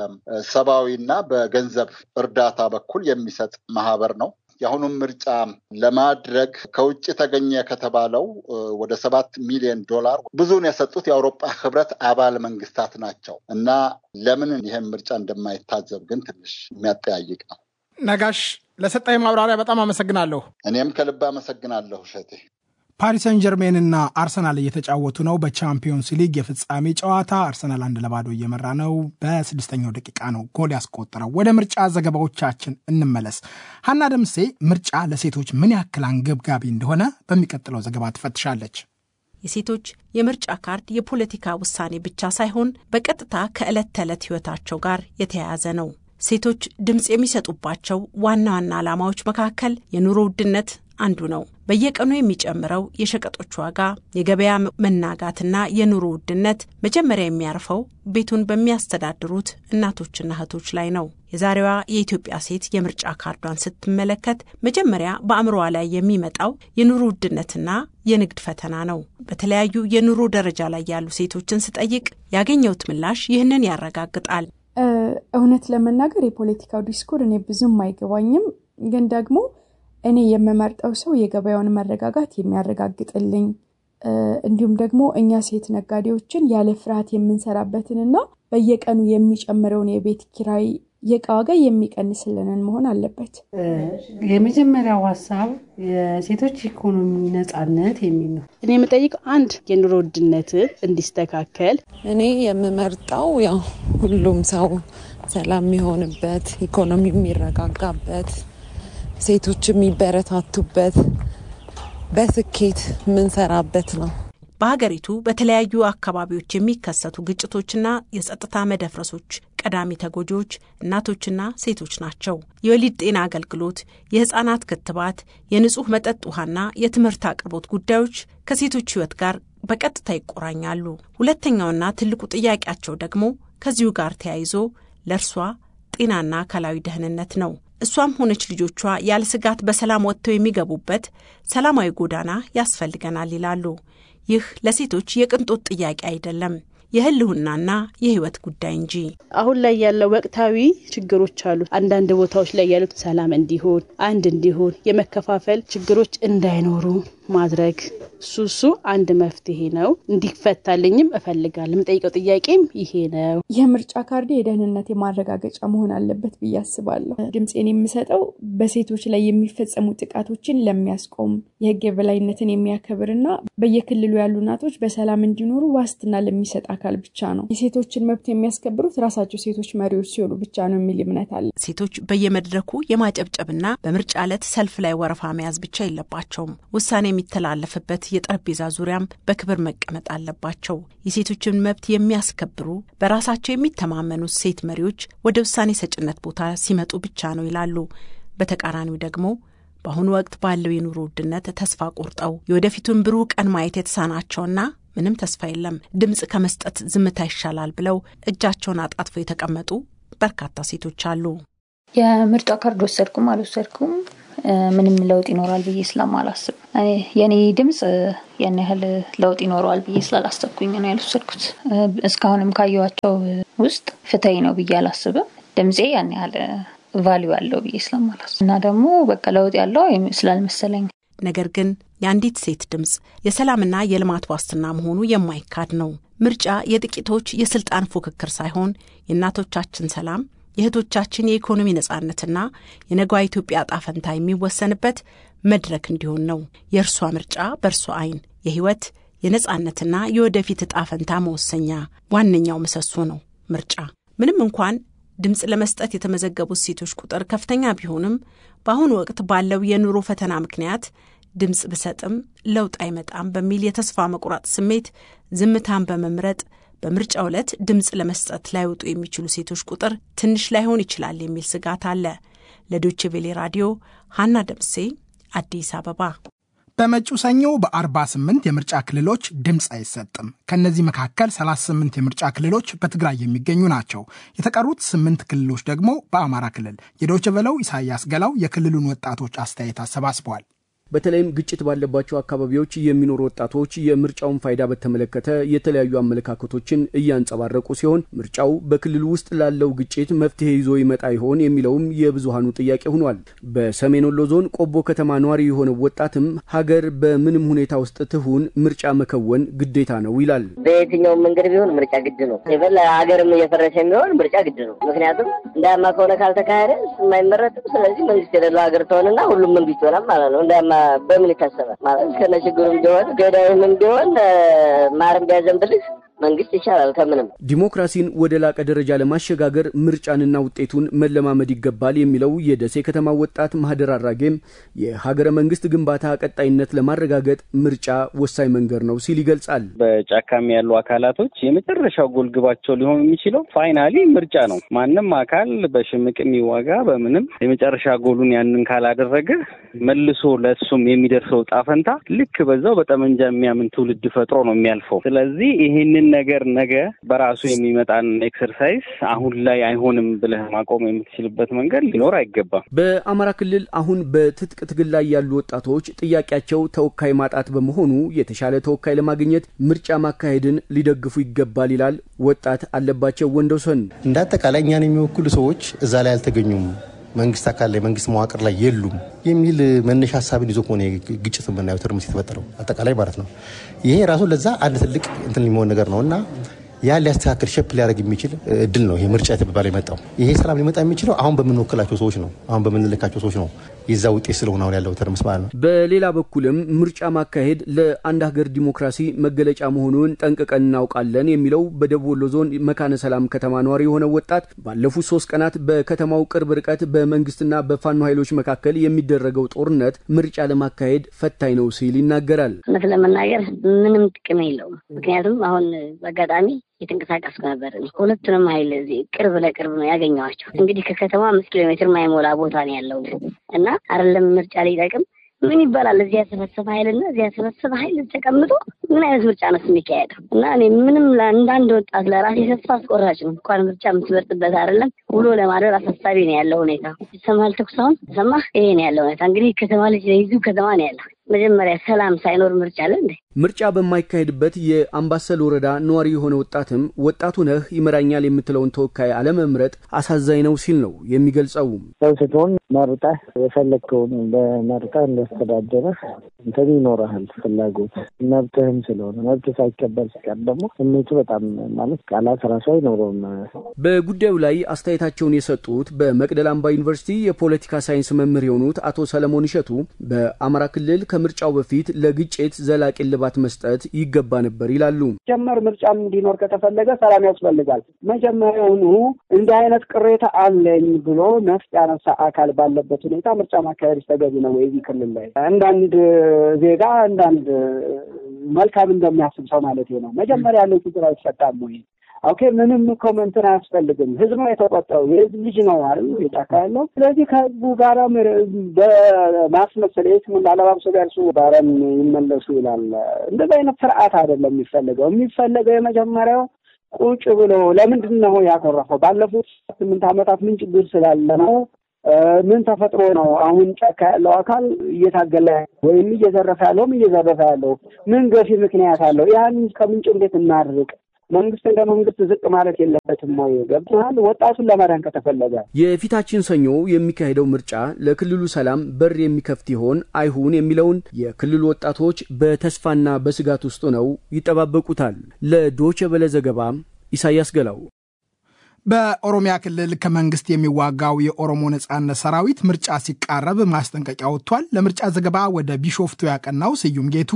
በሰብአዊና በገንዘብ እርዳታ በኩል የሚሰጥ ማህበር ነው። የአሁኑም ምርጫ ለማድረግ ከውጭ ተገኘ ከተባለው ወደ ሰባት ሚሊዮን ዶላር ብዙውን የሰጡት የአውሮፓ ህብረት አባል መንግስታት ናቸው እና ለምን ይህን ምርጫ እንደማይታዘብ ግን ትንሽ የሚያጠያይቅ ነው። ነጋሽ፣ ለሰጣይ ማብራሪያ በጣም አመሰግናለሁ። እኔም ከልብ አመሰግናለሁ እሸቴ። ፓሪስ ሰን ጀርሜን እና አርሰናል እየተጫወቱ ነው። በቻምፒዮንስ ሊግ የፍጻሜ ጨዋታ አርሰናል አንድ ለባዶ እየመራ ነው። በስድስተኛው ደቂቃ ነው ጎል ያስቆጠረው። ወደ ምርጫ ዘገባዎቻችን እንመለስ። ሀና ደምሴ ምርጫ ለሴቶች ምን ያክል አንገብጋቢ እንደሆነ በሚቀጥለው ዘገባ ትፈትሻለች። የሴቶች የምርጫ ካርድ የፖለቲካ ውሳኔ ብቻ ሳይሆን በቀጥታ ከዕለት ተዕለት ህይወታቸው ጋር የተያያዘ ነው። ሴቶች ድምጽ የሚሰጡባቸው ዋና ዋና ዓላማዎች መካከል የኑሮ ውድነት አንዱ ነው። በየቀኑ የሚጨምረው የሸቀጦች ዋጋ፣ የገበያ መናጋትና የኑሮ ውድነት መጀመሪያ የሚያርፈው ቤቱን በሚያስተዳድሩት እናቶችና እህቶች ላይ ነው። የዛሬዋ የኢትዮጵያ ሴት የምርጫ ካርዷን ስትመለከት መጀመሪያ በአእምሮዋ ላይ የሚመጣው የኑሮ ውድነትና የንግድ ፈተና ነው። በተለያዩ የኑሮ ደረጃ ላይ ያሉ ሴቶችን ስጠይቅ ያገኘሁት ምላሽ ይህንን ያረጋግጣል። እውነት ለመናገር የፖለቲካው ዲስኩር እኔ ብዙም አይገባኝም፣ ግን ደግሞ እኔ የምመርጠው ሰው የገበያውን መረጋጋት የሚያረጋግጥልኝ እንዲሁም ደግሞ እኛ ሴት ነጋዴዎችን ያለ ፍርሃት የምንሰራበትንና በየቀኑ የሚጨምረውን የቤት ኪራይ የዕቃ ዋጋ የሚቀንስልንን መሆን አለበት። የመጀመሪያው ሐሳብ የሴቶች ኢኮኖሚ ነጻነት የሚል ነው። እኔ የምጠይቀው አንድ የኑሮ ውድነት እንዲስተካከል። እኔ የምመርጠው ያው ሁሉም ሰው ሰላም የሚሆንበት፣ ኢኮኖሚ የሚረጋጋበት፣ ሴቶች የሚበረታቱበት፣ በስኬት ምንሰራበት ነው። በሀገሪቱ በተለያዩ አካባቢዎች የሚከሰቱ ግጭቶችና የጸጥታ መደፍረሶች ቀዳሚ ተጎጂዎች እናቶችና ሴቶች ናቸው። የወሊድ ጤና አገልግሎት፣ የህፃናት ክትባት፣ የንጹህ መጠጥ ውሃና የትምህርት አቅርቦት ጉዳዮች ከሴቶች ህይወት ጋር በቀጥታ ይቆራኛሉ። ሁለተኛውና ትልቁ ጥያቄያቸው ደግሞ ከዚሁ ጋር ተያይዞ ለእርሷ ጤናና አካላዊ ደህንነት ነው። እሷም ሆነች ልጆቿ ያለ ስጋት በሰላም ወጥተው የሚገቡበት ሰላማዊ ጎዳና ያስፈልገናል ይላሉ። ይህ ለሴቶች የቅንጦት ጥያቄ አይደለም፣ የህልውናና የህይወት ጉዳይ እንጂ። አሁን ላይ ያለው ወቅታዊ ችግሮች አሉ። አንዳንድ ቦታዎች ላይ ያሉት ሰላም እንዲሆን፣ አንድ እንዲሆን፣ የመከፋፈል ችግሮች እንዳይኖሩ ማድረግ ሱሱ አንድ መፍትሄ ነው። እንዲፈታልኝም እፈልጋለሁ። የምጠይቀው ጥያቄም ይሄ ነው። የምርጫ ካርድ የደህንነት የማረጋገጫ መሆን አለበት ብዬ አስባለሁ። ድምጼን የምሰጠው በሴቶች ላይ የሚፈጸሙ ጥቃቶችን ለሚያስቆም የህግ የበላይነትን የሚያከብርና በየክልሉ ያሉ እናቶች በሰላም እንዲኖሩ ዋስትና ለሚሰጥ አካል ብቻ ነው። የሴቶችን መብት የሚያስከብሩት ራሳቸው ሴቶች መሪዎች ሲሆኑ ብቻ ነው የሚል እምነት አለ። ሴቶች በየመድረኩ የማጨብጨብና በምርጫ ዕለት ሰልፍ ላይ ወረፋ መያዝ ብቻ የለባቸውም። ውሳኔ የሚተላለፍበት የጠረጴዛ ዙሪያም በክብር መቀመጥ አለባቸው። የሴቶችን መብት የሚያስከብሩ በራሳቸው የሚተማመኑ ሴት መሪዎች ወደ ውሳኔ ሰጭነት ቦታ ሲመጡ ብቻ ነው ይላሉ። በተቃራኒው ደግሞ በአሁኑ ወቅት ባለው የኑሮ ውድነት ተስፋ ቆርጠው የወደፊቱን ብሩህ ቀን ማየት የተሳናቸውና ምንም ተስፋ የለም ድምጽ ከመስጠት ዝምታ ይሻላል ብለው እጃቸውን አጣጥፈው የተቀመጡ በርካታ ሴቶች አሉ። የምርጫ ካርድ ወሰድኩም አልወሰድኩም ምንም ለውጥ ይኖራል ብዬ ስለማላስብ የኔ ድምጽ ያን ያህል ለውጥ ይኖራል ብዬ ስላላሰብኩኝ ነው ያልወሰድኩት። እስካሁንም ካየኋቸው ውስጥ ፍትሃዊ ነው ብዬ አላስብም። ድምጼ ያን ያህል ቫልዩ አለው ብዬ ስለማላስብ እና ደግሞ በቃ ለውጥ ያለው ስላልመሰለኝ። ነገር ግን የአንዲት ሴት ድምጽ የሰላምና የልማት ዋስትና መሆኑ የማይካድ ነው። ምርጫ የጥቂቶች የስልጣን ፉክክር ሳይሆን የእናቶቻችን ሰላም፣ የእህቶቻችን የኢኮኖሚ ነጻነትና የነገዋ ኢትዮጵያ ጣፈንታ የሚወሰንበት መድረክ እንዲሆን ነው። የእርሷ ምርጫ በእርሷ አይን የህይወት የነጻነትና የወደፊት ጣፈንታ መወሰኛ ዋነኛው ምሰሶ ነው ምርጫ። ምንም እንኳን ድምጽ ለመስጠት የተመዘገቡት ሴቶች ቁጥር ከፍተኛ ቢሆንም በአሁኑ ወቅት ባለው የኑሮ ፈተና ምክንያት ድምጽ ብሰጥም ለውጥ አይመጣም በሚል የተስፋ መቁረጥ ስሜት ዝምታን በመምረጥ በምርጫው ዕለት ድምጽ ለመስጠት ላይወጡ የሚችሉ ሴቶች ቁጥር ትንሽ ላይሆን ይችላል የሚል ስጋት አለ። ለዶይቼ ቬለ ራዲዮ ሀና ደምሴ አዲስ አበባ። በመጪው ሰኞ በአርባ ስምንት የምርጫ ክልሎች ድምጽ አይሰጥም። ከነዚህ መካከል ሰላሳ ስምንት የምርጫ ክልሎች በትግራይ የሚገኙ ናቸው። የተቀሩት ስምንት ክልሎች ደግሞ በአማራ ክልል። የዶይቼ ቬለው ኢሳያስ ገላው የክልሉን ወጣቶች አስተያየት አሰባስበዋል። በተለይም ግጭት ባለባቸው አካባቢዎች የሚኖሩ ወጣቶች የምርጫውን ፋይዳ በተመለከተ የተለያዩ አመለካከቶችን እያንጸባረቁ ሲሆን ምርጫው በክልሉ ውስጥ ላለው ግጭት መፍትሄ ይዞ ይመጣ ይሆን የሚለውም የብዙሃኑ ጥያቄ ሆኗል። በሰሜን ወሎ ዞን ቆቦ ከተማ ኗሪ የሆነ ወጣትም ሀገር በምንም ሁኔታ ውስጥ ትሁን ምርጫ መከወን ግዴታ ነው ይላል። በየትኛው መንገድ ቢሆን ምርጫ ግድ ነው። የበለ ሀገርም እየፈረሰ የሚሆን ምርጫ ግድ ነው። ምክንያቱም እንዳማ ከሆነ ካልተካሄደ የማይመረጥም። ስለዚህ መንግስት የሌለው ሀገር ተሆነና ሁሉም መንግስት ይሆናል ማለት ነው። እንዳማ በምን ይታሰባል ማለት ከነችግሩም ቢሆን ገዳይም ቢሆን ማርም ቢያዘንብልህ መንግስት ይቻላል ከምንም። ዲሞክራሲን ወደ ላቀ ደረጃ ለማሸጋገር ምርጫንና ውጤቱን መለማመድ ይገባል የሚለው የደሴ ከተማ ወጣት ማህደር አራጌም የሀገረ መንግስት ግንባታ ቀጣይነት ለማረጋገጥ ምርጫ ወሳኝ መንገድ ነው ሲል ይገልጻል። በጫካም ያሉ አካላቶች የመጨረሻው ጎል ግባቸው ሊሆን የሚችለው ፋይናሊ ምርጫ ነው። ማንም አካል በሽምቅም ይዋጋ በምንም የመጨረሻ ጎሉን ያንን ካላደረገ መልሶ ለሱም የሚደርሰው ጣፈንታ ልክ በዛው በጠመንጃ የሚያምን ትውልድ ፈጥሮ ነው የሚያልፈው። ስለዚህ ይሄንን ነገር ነገ በራሱ የሚመጣን ኤክሰርሳይዝ አሁን ላይ አይሆንም ብለህ ማቆም የምትችልበት መንገድ ሊኖር አይገባም። በአማራ ክልል አሁን በትጥቅ ትግል ላይ ያሉ ወጣቶች ጥያቄያቸው ተወካይ ማጣት በመሆኑ የተሻለ ተወካይ ለማግኘት ምርጫ ማካሄድን ሊደግፉ ይገባል ይላል ወጣት አለባቸው ወንዶሰን። እንዳጠቃላይ እኛን የሚወክሉ ሰዎች እዛ ላይ አልተገኙም፣ መንግስት አካል ላይ መንግስት መዋቅር ላይ የሉም የሚል መነሻ ሐሳብን ይዞ ሆነ ግጭት ምናየው ተርምስ የተፈጠረው አጠቃላይ ማለት ነው። ይሄ ራሱ ለዛ አንድ ትልቅ እንትን ሊሆን ነገር ነውና ያ ሊያስተካክል ሸፕ ሊያደርግ የሚችል እድል ነው። ይሄ ምርጫ የተባለ የመጣው ይሄ ሰላም ሊመጣ የሚችለው አሁን በመንወክላቸው ሰዎች ነው፣ አሁን በመንልካቸው ሰዎች ነው። ይዛው ውጤት ስለሆነ አሁን ያለው ተርምስ ማለት ነው። በሌላ በኩልም ምርጫ ማካሄድ ለአንድ ሀገር ዲሞክራሲ መገለጫ መሆኑን ጠንቅቀን እናውቃለን የሚለው በደቡብ ወሎ ዞን መካነ ሰላም ከተማ ኗሪ የሆነ ወጣት ባለፉት ሶስት ቀናት በከተማው ቅርብ ርቀት በመንግስትና በፋኖ ኃይሎች መካከል የሚደረገው ጦርነት ምርጫ ለማካሄድ ፈታኝ ነው ሲል ይናገራል። ለመናገር ምንም ጥቅም የለውም። ምክንያቱም አሁን በአጋጣሚ የተንቀሳቀስኩ ነበር። ሁለቱንም ኃይል እዚህ ቅርብ ለቅርብ ነው ያገኘዋቸው። እንግዲህ ከከተማ አምስት ኪሎ ሜትር ማይሞላ ቦታ ነው ያለው እና አይደለም ምርጫ ላይ ጠቅም ምን ይባላል እዚህ ያሰፈሰፈ ኃይልና እዚህ ያሰፈሰፈ ኃይል ተቀምጦ ምን አይነት ምርጫ ነው የሚካሄደው? እና እኔ ምንም ለአንድ ወጣት ለራሴ ተስፋ አስቆራጭ ነው። እንኳን ምርጫ የምትበርጥበት አይደለም ውሎ ለማደር አሳሳቢ ነው ያለው ሁኔታ። ይሰማል ተኩሳውን ሰማህ? ይሄ ነው ያለው ሁኔታ። እንግዲህ ከተማ ልጅ ለይዙ ከተማ ነው ያለው። መጀመሪያ ሰላም ሳይኖር ምርጫ አለ እንዴ? ምርጫ በማይካሄድበት የአምባሰል ወረዳ ነዋሪ የሆነ ወጣትም ወጣቱ ነህ ይመራኛል የምትለውን ተወካይ አለመምረጥ አሳዛኝ ነው ሲል ነው የሚገልጸው። ሰው ስትሆን መርጠህ የፈለግከውን በመርጠህ እንዳስተዳደረህ እንትን ይኖርሃል ፍላጎት መብትህም ስለሆነ መብት ሳይከበር ሲቀር ደግሞ ስሜቱ በጣም ማለት ቃላት ራሱ አይኖረውም። በጉዳዩ ላይ አስተያየታቸውን የሰጡት በመቅደላ አምባ ዩኒቨርሲቲ የፖለቲካ ሳይንስ መምህር የሆኑት አቶ ሰለሞን እሸቱ በአማራ ክልል ከምርጫው በፊት ለግጭት ዘላቂ ልባት መስጠት ይገባ ነበር ይላሉ። ጀመር ምርጫም እንዲኖር ከተፈለገ ሰላም ያስፈልጋል። መጀመሪያውኑ እንዲህ አይነት ቅሬታ አለኝ ብሎ ነፍጥ ያነሳ አካል ባለበት ሁኔታ ምርጫ ማካሄድ ተገቢ ነው ወይ? እዚህ ክልል ላይ አንዳንድ ዜጋ አንዳንድ መልካም እንደሚያስብ ሰው ማለት ነው መጀመሪያ ያለው ችግር አይፈታም ወይ? ኦኬ ምንም ኮሜንት አያስፈልግም። ህዝብ ነው የተቆጣው፣ የህዝብ ልጅ ነው አይደል የጫካ ያለው። ስለዚህ ከህዝቡ ጋር በማስመሰል የት ምን አለባብሶ ጋርሱ ባረም ይመለሱ ይላል። እንደዚህ አይነት ስርዓት አይደለም የሚፈልገው። የሚፈልገው የመጀመሪያው ቁጭ ብሎ ለምንድን ነው ያኮረፈው? ባለፉት ስምንት ዓመታት ምን ችግር ስላለ ነው ምን ተፈጥሮ ነው አሁን ጫካ ያለው አካል እየታገለ ወይም እየዘረፈ ያለውም እየዘረፈ ያለው ምን ገፊ ምክንያት አለው? ያን ከምንጭ እንዴት እናድርቅ? መንግስት እንደ መንግስት ዝቅ ማለት የለበትም ወይ? ገብቶሃል? ወጣቱን ለማዳን ከተፈለገ የፊታችን ሰኞ የሚካሄደው ምርጫ ለክልሉ ሰላም በር የሚከፍት ይሆን አይሁን የሚለውን የክልሉ ወጣቶች በተስፋና በስጋት ውስጥ ነው ይጠባበቁታል። ለዶቼ ቬለ ዘገባ ኢሳያስ ገላው። በኦሮሚያ ክልል ከመንግስት የሚዋጋው የኦሮሞ ነጻነት ሰራዊት ምርጫ ሲቃረብ ማስጠንቀቂያ ወጥቷል። ለምርጫ ዘገባ ወደ ቢሾፍቱ ያቀናው ስዩም ጌቱ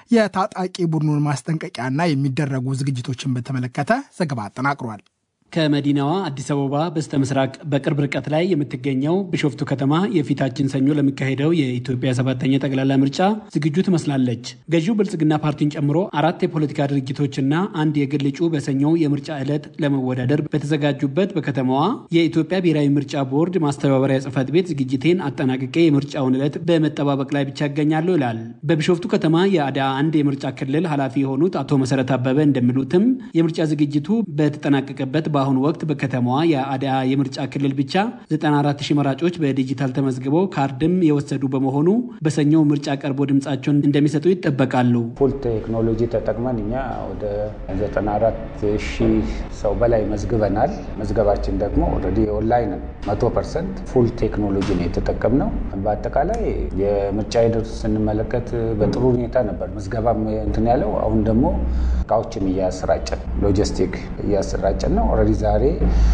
የታጣቂ ቡድኑን ማስጠንቀቂያና የሚደረጉ ዝግጅቶችን በተመለከተ ዘገባ አጠናቅሯል። ከመዲናዋ አዲስ አበባ በስተምስራቅ በቅርብ ርቀት ላይ የምትገኘው ቢሾፍቱ ከተማ የፊታችን ሰኞ ለሚካሄደው የኢትዮጵያ ሰባተኛ ጠቅላላ ምርጫ ዝግጁ ትመስላለች። ገዢው ብልጽግና ፓርቲን ጨምሮ አራት የፖለቲካ ድርጅቶችና አንድ የግል እጩ በሰኞው የምርጫ ዕለት ለመወዳደር በተዘጋጁበት በከተማዋ የኢትዮጵያ ብሔራዊ ምርጫ ቦርድ ማስተባበሪያ ጽሕፈት ቤት ዝግጅቴን አጠናቅቄ የምርጫውን ዕለት በመጠባበቅ ላይ ብቻ ያገኛለሁ ይላል። በቢሾፍቱ ከተማ የአዳ አንድ የምርጫ ክልል ኃላፊ የሆኑት አቶ መሰረት አበበ እንደሚሉትም የምርጫ ዝግጅቱ በተጠናቀቀበት በአሁኑ ወቅት በከተማዋ የአዳ የምርጫ ክልል ብቻ ዘጠና አራት ሺህ መራጮች በዲጂታል ተመዝግበው ካርድም የወሰዱ በመሆኑ በሰኞው ምርጫ ቀርቦ ድምጻቸውን እንደሚሰጡ ይጠበቃሉ። ፉል ቴክኖሎጂ ተጠቅመን እኛ ወደ ዘጠና አራት ሺህ ሰው በላይ መዝግበናል። መዝገባችን ደግሞ ኦልሬዲ ኦንላይን መቶ ፐርሰንት ፉል ቴክኖሎጂ ነው የተጠቀምነው። በአጠቃላይ የምርጫ ሂደቱ ስንመለከት በጥሩ ሁኔታ ነበር መዝገባም እንትን ያለው። አሁን ደግሞ እቃዎችን እያሰራጨን ሎጂስቲክ እያሰራጨን ነው። ኦልሬዲ ዛሬ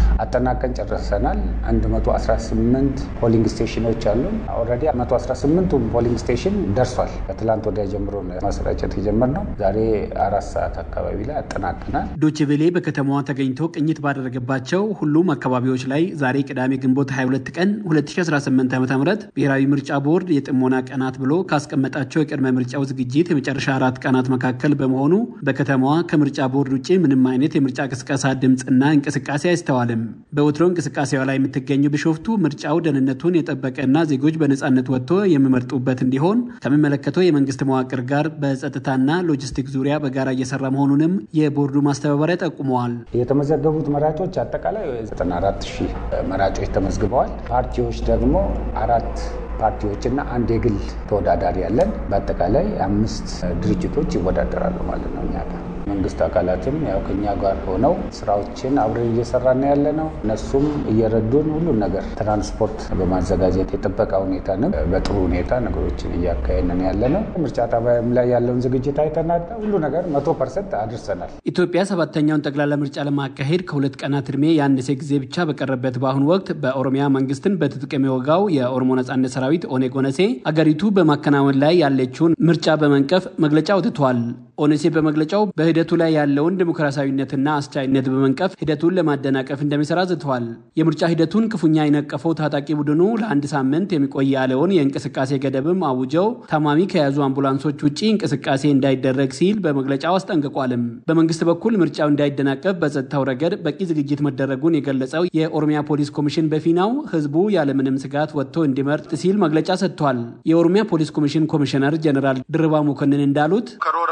አጠናቀን ጨርሰናል። አንድ መቶ አስራ ስምንት ፖሊንግ ስቴሽኖች አሉ። ኦልሬዲ መቶ አስራ ስምንት ፖሊንግ ስቴሽን ደርሷል። ከትላንት ወዲያ ጀምሮ ማሰራጨት የጀመርነው ዛሬ አራት ሰዓት አካባቢ ላይ አጠናቀናል። ዶቼ ቬለ በከተማዋ ተገኝቶ ቅኝት ባደረገባቸው ሁሉም አካባቢዎች ላይ ዛሬ ቅዳሜ ግንቦት ሃያ ሁለት ቀን ሁለት ሺህ አስራ ስምንት ዓ.ም ብሔራዊ ምርጫ ቦርድ የጥሞና ቀናት ብሎ ካስቀመጣቸው የቅድመ ምርጫው ዝግጅት የመጨረሻ አራት ቀናት መካከል በመሆኑ በከተማዋ ከምርጫ ቦርድ ውጪ ምንም አይነት የምርጫ ቅስቀሳ ድምጽና እንቅስቃሴ አይስተዋልም። በወትሮ እንቅስቃሴዋ ላይ የምትገኘው ቢሾፍቱ ምርጫው ደህንነቱን የጠበቀና ዜጎች በነጻነት ወጥቶ የሚመርጡበት እንዲሆን ከሚመለከተው የመንግስት መዋቅር ጋር በጸጥታና ሎጂስቲክ ዙሪያ በጋራ እየሰራ መሆኑንም የቦርዱ ማስተባበሪያ ጠቁመዋል። የተመዘገቡት መራጮች አጠቃላይ ዘጠና አራት ሺህ መራጮች ተመዝግበዋል። ፓርቲዎች ደግሞ አራት ፓርቲዎችና አንድ የግል ተወዳዳሪ ያለን በአጠቃላይ አምስት ድርጅቶች ይወዳደራሉ ማለት ነው። እኛ ጋር መንግስት አካላትም ያው ከኛ ጋር ሆነው ስራዎችን አብረን እየሰራን ያለ ነው። እነሱም እየረዱን ሁሉ ነገር ትራንስፖርት በማዘጋጀት የጥበቃ ሁኔታንም በጥሩ ሁኔታ ነገሮችን እያካሄድን ያለ ነው። ምርጫ ጣቢያም ላይ ያለውን ዝግጅት አይተናል። ሁሉ ነገር መቶ ፐርሰንት አድርሰናል። ኢትዮጵያ ሰባተኛውን ጠቅላላ ምርጫ ለማካሄድ ከሁለት ቀናት እድሜ ያነሰ ጊዜ ብቻ በቀረበት በአሁኑ ወቅት በኦሮሚያ መንግስትን በትጥቅ የሚወጋው የኦሮሞ ነጻነት ሰራዊት ኦነግ ኦነሴ አገሪቱ በማከናወን ላይ ያለችውን ምርጫ በመንቀፍ መግለጫ አውጥቷል። ኦነሴ በመግለጫው በሂደቱ ላይ ያለውን ዲሞክራሲያዊነትና አስቻይነት በመንቀፍ ሂደቱን ለማደናቀፍ እንደሚሰራ ዝተዋል። የምርጫ ሂደቱን ክፉኛ የነቀፈው ታጣቂ ቡድኑ ለአንድ ሳምንት የሚቆይ ያለውን የእንቅስቃሴ ገደብም አውጀው ታማሚ ከያዙ አምቡላንሶች ውጪ እንቅስቃሴ እንዳይደረግ ሲል በመግለጫው አስጠንቅቋልም። በመንግስት በኩል ምርጫው እንዳይደናቀፍ በጸጥታው ረገድ በቂ ዝግጅት መደረጉን የገለጸው የኦሮሚያ ፖሊስ ኮሚሽን በፊናው ህዝቡ ያለምንም ስጋት ወጥቶ እንዲመርጥ ሲል መግለጫ ሰጥቷል። የኦሮሚያ ፖሊስ ኮሚሽን ኮሚሽነር ጀነራል ድርባ ሙከንን እንዳሉት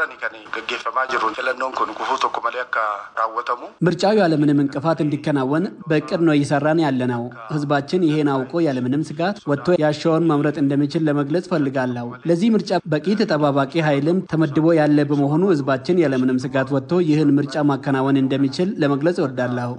ምርጫው ያለምንም እንቅፋት እንዲከናወን በእቅድ ነው እየሰራን ያለነው። ህዝባችን ይሄን አውቆ ያለምንም ስጋት ወጥቶ ያሻውን መምረጥ እንደሚችል ለመግለጽ ፈልጋለሁ። ለዚህ ምርጫ በቂ ተጠባባቂ ኃይልም ተመድቦ ያለ በመሆኑ ህዝባችን ያለምንም ስጋት ወጥቶ ይህን ምርጫ ማከናወን እንደሚችል ለመግለጽ እወዳለሁ።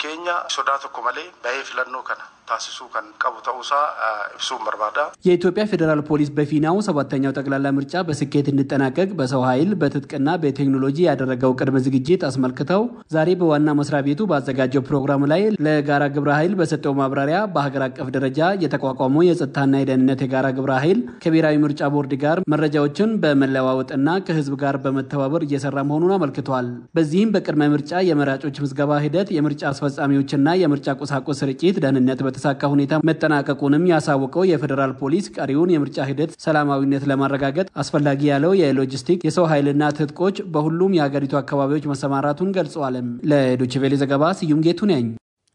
የኢትዮጵያ ፌዴራል ፖሊስ በፊናው ሰባተኛው ጠቅላላ ምርጫ በስኬት እንዲጠናቀቅ በሰው ኃይል በትጥቅና በቴክኖሎጂ ያደረገው ቅድመ ዝግጅት አስመልክተው ዛሬ በዋና መስሪያ ቤቱ ባዘጋጀው ፕሮግራም ላይ ለጋራ ግብረ ኃይል በሰጠው ማብራሪያ በሀገር አቀፍ ደረጃ የተቋቋመው የጸጥታና የደህንነት የጋራ ግብረ ኃይል ከብሔራዊ ምርጫ ቦርድ ጋር መረጃዎችን በመለዋወጥና ከህዝብ ጋር በመተባበር እየሰራ መሆኑን አመልክቷል። በዚህም በቅድመ ምርጫ የመራጮች ምዝገባ ሂደት፣ የምርጫ አስፈጻሚዎችና የምርጫ ቁሳቁስ ስርጭት ደህንነት በተሳካ ሁኔታ መጠናቀቁንም ያሳወቀው የፌዴራል ፖሊስ ቀሪውን የምርጫ ሂደት ሰላማዊነት ለማረጋገጥ አስፈላጊ ያለው የሎጂስቲክ የሰው ኃይልና ትጥቆች በሁሉም የሀገሪቱ አካባቢዎች መሰማራቱን ገልጸዋል። ለዶቼ ቬለ ዘገባ ስዩም ጌቱ ነኝ።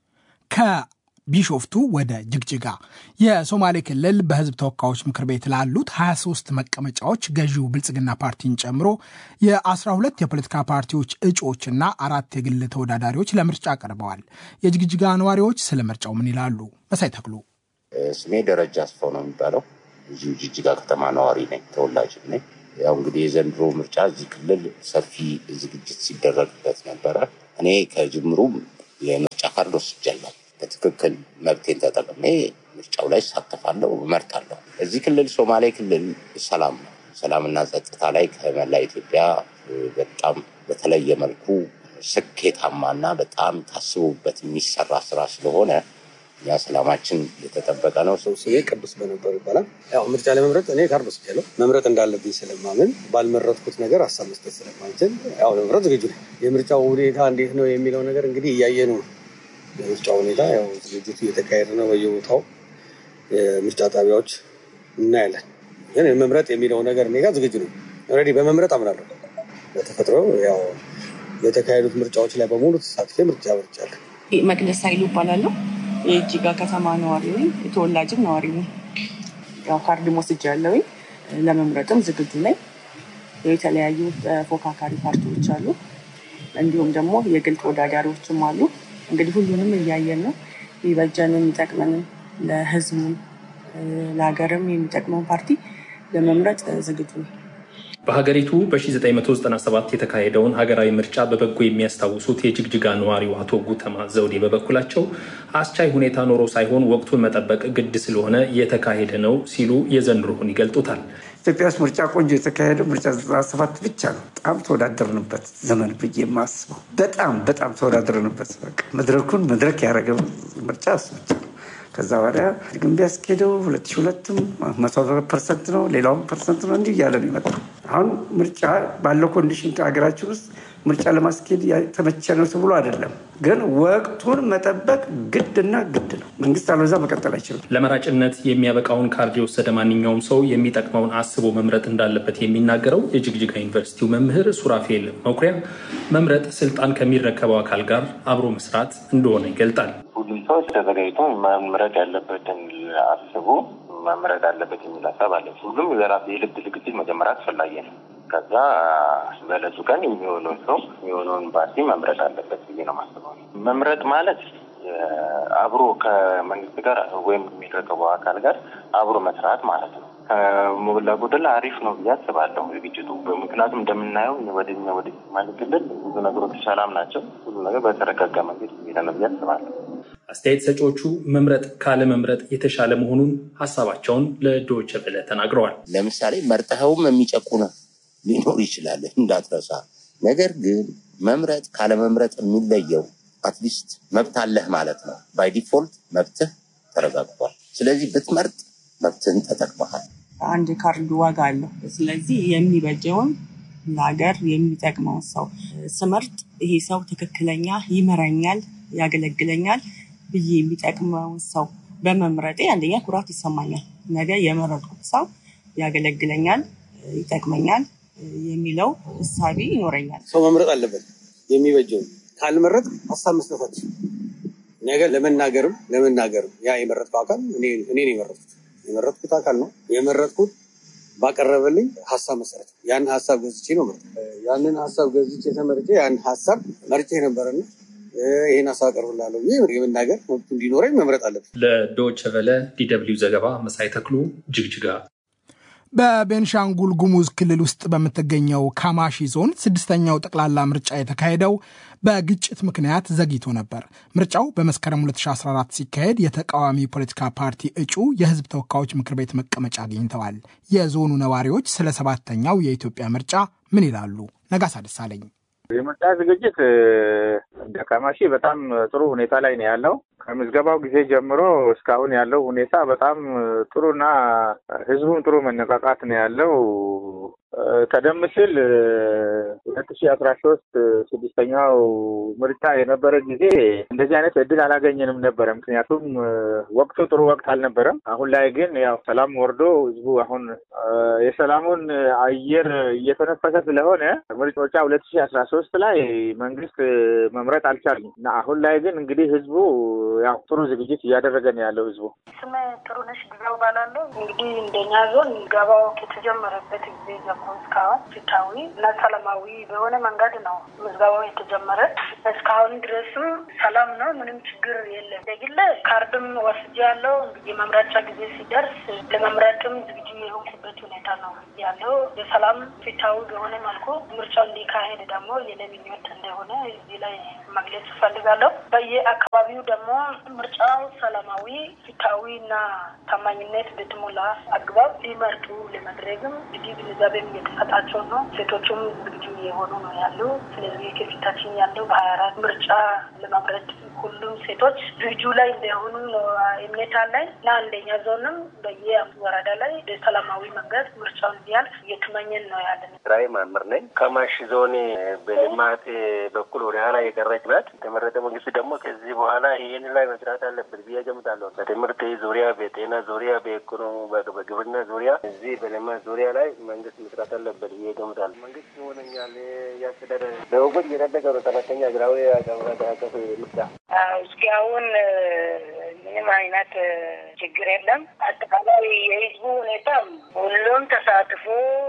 ከቢሾፍቱ ወደ ጅግጅጋ የሶማሌ ክልል በህዝብ ተወካዮች ምክር ቤት ላሉት ሀያ ሶስት መቀመጫዎች ገዢው ብልጽግና ፓርቲን ጨምሮ የአስራ ሁለት የፖለቲካ ፓርቲዎች እጩዎችና አራት የግል ተወዳዳሪዎች ለምርጫ ቀርበዋል። የጅግጅጋ ነዋሪዎች ስለ ምርጫው ምን ይላሉ? መሳይ ተክሉ ስሜ ደረጃ አስፋው ነው የሚባለው። እዚሁ ጅጅጋ ከተማ ነዋሪ ነኝ፣ ተወላጅ ነኝ። ያው እንግዲህ የዘንድሮ ምርጫ እዚህ ክልል ሰፊ ዝግጅት ሲደረግበት ነበረ። እኔ ከጅምሩ የምርጫ ካርድ ወስጃለሁ። በትክክል መብቴን ተጠቅሜ ምርጫው ላይ ሳተፋለሁ፣ እመርጣለሁ። እዚህ ክልል ሶማሌ ክልል ሰላም ነው። ሰላምና ጸጥታ ላይ ከመላ ኢትዮጵያ በጣም በተለየ መልኩ ስኬታማና በጣም ታስቦበት የሚሰራ ስራ ስለሆነ ያ ሰላማችን የተጠበቀ ነው። ሰው ስሜ ቅዱስ በነበሩ ይባላል። ያው ምርጫ ለመምረጥ እኔ ካርድ ወስጃለሁ። መምረጥ እንዳለብኝ ስለማምን ባልመረጥኩት ነገር ሀሳብ መስጠት ስለማልችል ያው ለመምረጥ ዝግጁ ነኝ። የምርጫው ሁኔታ እንዴት ነው የሚለው ነገር እንግዲህ እያየን ነው። የምርጫው ሁኔታ ያው ዝግጅቱ እየተካሄደ ነው። በየቦታው የምርጫ ጣቢያዎች እናያለን። ግን መምረጥ የሚለው ነገር እኔ ጋር ዝግጁ ነኝ። ኦልሬዲ በመምረጥ አምናለሁ። በተፈጥሮ ያው የተካሄዱት ምርጫዎች ላይ በሙሉ ተሳትፌ ምርጫ መርጫለሁ። መቅደስ ኃይሉ እባላለሁ። የጅጅጋ ከተማ ነዋሪ ነኝ። የተወላጅም ነዋሪ ነኝ። ያው ካርድ ወስጃለሁ። ለመምረጥም ዝግጁ ነኝ። የተለያዩ ተፎካካሪ ፓርቲዎች አሉ፣ እንዲሁም ደግሞ የግል ተወዳዳሪዎችም አሉ። እንግዲህ ሁሉንም እያየን ነው። የሚበጀንን የሚጠቅመንን ለህዝቡም ለሀገርም የሚጠቅመውን ፓርቲ ለመምረጥ ዝግጁ ነኝ። በሀገሪቱ በ1997 የተካሄደውን ሀገራዊ ምርጫ በበጎ የሚያስታውሱት የጅግጅጋ ነዋሪው አቶ ጉተማ ዘውዴ በበኩላቸው አስቻይ ሁኔታ ኖሮ ሳይሆን ወቅቱን መጠበቅ ግድ ስለሆነ የተካሄደ ነው ሲሉ የዘንድሮውን ይገልጡታል። ኢትዮጵያ ውስጥ ምርጫ ቆንጆ የተካሄደው ምርጫ ዘጠና ሰባት ብቻ ነው። በጣም ተወዳደርንበት ዘመን ብዬ የማስበው በጣም በጣም ተወዳደርንበት። በቃ መድረኩን መድረክ ያደረገ ምርጫ እሱ ብቻ ነው። ከዛ ወዲያ ግን ቢያስኬደው ሁለት ሺህ ሁለትም መቶ ፐርሰንት ነው፣ ሌላውም ፐርሰንት ነው፣ እንዲህ እያለ ነው ይመጣል። አሁን ምርጫ ባለው ኮንዲሽን ሀገራችን ውስጥ ምርጫ ለማስኬድ የተመቸ ነው ተብሎ አይደለም፣ ግን ወቅቱን መጠበቅ ግድና ግድ ነው። መንግስት አለዛ መቀጠል አይችልም። ለመራጭነት የሚያበቃውን ካርድ የወሰደ ማንኛውም ሰው የሚጠቅመውን አስቦ መምረጥ እንዳለበት የሚናገረው የጅግጅጋ ዩኒቨርሲቲው መምህር ሱራፌል መኩሪያ መምረጥ ስልጣን ከሚረከበው አካል ጋር አብሮ መስራት እንደሆነ ይገልጣል። ሁሉም ሰው ተዘጋጅቶ መምረጥ ያለበትን አስቦ መምረጥ አለበት የሚል ሀሳብ አለ። ሁሉም የራሱ የልብ ዝግጅት መጀመሪያ አስፈላጊ ነው። ከዛ በለሱ ቀን የሚሆነው ሰው የሚሆነውን ፓርቲ መምረጥ አለበት ብዬ ነው የማስበው። መምረጥ ማለት አብሮ ከመንግስት ጋር ወይም የሚረከበው አካል ጋር አብሮ መስራት ማለት ነው። ከሞላ ጎደል አሪፍ ነው ብዬ አስባለሁ ዝግጅቱ። ምክንያቱም እንደምናየው ወደኛ ወደ ማለት ክልል ብዙ ነገሮች ሰላም ናቸው። ሁሉ ነገር በተረጋጋ መንገድ ነው ብዬ አስባለሁ። አስተያየት ሰጪዎቹ መምረጥ ካለ መምረጥ የተሻለ መሆኑን ሀሳባቸውን ለዶይቼ ቬለ ተናግረዋል። ለምሳሌ መርጠኸውም የሚጨቁነው ሊኖር ይችላል እንዳትረሳ። ነገር ግን መምረጥ ካለ መምረጥ የሚለየው አትሊስት መብት አለህ ማለት ነው። ባይ ዲፎልት መብትህ ተረጋግጧል። ስለዚህ ብትመርጥ መብትህን ተጠቅመሃል። አንድ ካርድ ዋጋ አለው። ስለዚህ የሚበጀውን ለሀገር የሚጠቅመው ሰው ስመርጥ ይሄ ሰው ትክክለኛ ይመራኛል፣ ያገለግለኛል ብዬ የሚጠቅመው ሰው በመምረጤ አንደኛ ኩራት ይሰማኛል። ነገ የመረጥኩት ሰው ያገለግለኛል፣ ይጠቅመኛል የሚለው እሳቤ ይኖረኛል። ሰው መምረጥ አለበት የሚበጀው። ካልመረጥ ሀሳብ መስጠት ነገ ለመናገርም ለመናገርም ያ የመረጥከው አካል እኔ እኔ ነው የመረጥኩት የመረጥኩት አካል ነው የመረጥኩት ባቀረበልኝ ሀሳብ መሰረት ያን ሀሳብ ገዝቼ ነው ማለት ያንን ሀሳብ ገዝቼ ተመርጬ ያን ሀሳብ መርጬ ነበርና ይሄን ሀሳብ አቀርብላለሁ የመናገር መብት እንዲኖረኝ መምረጥ አለበት። ለዶይቼ ቬለ ዲደብሊው ዘገባ መሳይ ተክሉ ጅግጅጋ። በቤንሻንጉል ጉሙዝ ክልል ውስጥ በምትገኘው ካማሺ ዞን ስድስተኛው ጠቅላላ ምርጫ የተካሄደው በግጭት ምክንያት ዘግይቶ ነበር። ምርጫው በመስከረም ሁለት ሺህ አስራ አራት ሲካሄድ የተቃዋሚ ፖለቲካ ፓርቲ እጩ የህዝብ ተወካዮች ምክር ቤት መቀመጫ አግኝተዋል። የዞኑ ነዋሪዎች ስለ ሰባተኛው የኢትዮጵያ ምርጫ ምን ይላሉ? ነጋሳ ደሳለኝ። የምርጫ ዝግጅት ካማሺ በጣም ጥሩ ሁኔታ ላይ ነው ያለው። ከምዝገባው ጊዜ ጀምሮ እስካሁን ያለው ሁኔታ በጣም ጥሩና ህዝቡም ጥሩ መነቃቃት ነው ያለው። ቀደም ሲል ሁለት ሺህ አስራ ሶስት ስድስተኛው ምርጫ የነበረ ጊዜ እንደዚህ አይነት እድል አላገኘንም ነበር። ምክንያቱም ወቅቱ ጥሩ ወቅት አልነበረም። አሁን ላይ ግን ያው ሰላም ወርዶ ህዝቡ አሁን የሰላሙን አየር እየተነፈሰ ስለሆነ ምርጫ ሁለት ሺህ አስራ ሶስት ላይ መንግስት መምረጥ አልቻለም እና አሁን ላይ ግን እንግዲህ ህዝቡ ያው ጥሩ ዝግጅት እያደረገ ነው ያለው ህዝቡ። ስሜ ጥሩነሽ ግዛው ባላለሁ። እንግዲህ እንደኛ ዞን ገባው ከተጀመረበት ጊዜ ጀምሮ እስካሁን ፍትሃዊ እና ሰላማዊ በሆነ መንገድ ነው ምዝገባው የተጀመረ። እስካሁን ድረስም ሰላም ነው፣ ምንም ችግር የለም። በግል ካርድም ወስጃለሁ። እንግዲህ መምረጫ ጊዜ ሲደርስ ለመምረጥም ዝግጁ የሆንኩበት ሁኔታ ነው ያለው። በሰላም ፍትሃዊ በሆነ መልኩ ምርጫው እንዲካሄድ ደግሞ የኔ ምኞት እንደሆነ እዚህ ላይ መግለጽ እፈልጋለሁ። በየአካባቢው ደግሞ ምርጫው ሰላማዊ ፍትሃዊ እና ታማኝነት በተሞላ አግባብ ሊመርጡ ለማድረግም እንግዲህ ግንዛቤም እየተሰጣቸው ነው። ሴቶቹም ዝግጁ የሆኑ ነው ያሉ። ስለዚህ ከፊታችን ያለው በሀያ አራት ምርጫ ለመምረጥ ሁሉም ሴቶች ዝግጁ ላይ እንደሆኑ ነው እምነት አለኝ እና አንደኛ ዞንም በየአምስት ወረዳ ላይ በሰላማዊ መንገድ ምርጫውን እንዲያልፍ እየተመኘን ነው ያለን። ራይ ማምር ነኝ። ከማሽ ዞን በልማት በኩል ወደ ኋላ የቀረች ናት። የተመረጠ መንግስት ደግሞ ከዚህ በኋላ ይህን ላይ መስራት አለበት ብዬ ገምታለሁ። በትምህርት ዙሪያ፣ በጤና ዙሪያ፣ በኢኮኖሚ በግብርና ዙሪያ፣ እዚህ በልማት ዙሪያ ላይ መንግስት መስራት አለበት ብዬ ገምታለሁ። መንግስት ሆነኛል ያስተዳደር ለወጉት እየተደገ ነው ተመተኛ ግራዊ ያቀረበ ምርጫ እስካሁን ምንም አይነት ችግር የለም። አጠቃላይ የህዝቡ ሁኔታ ሁሉም ተሳትፎ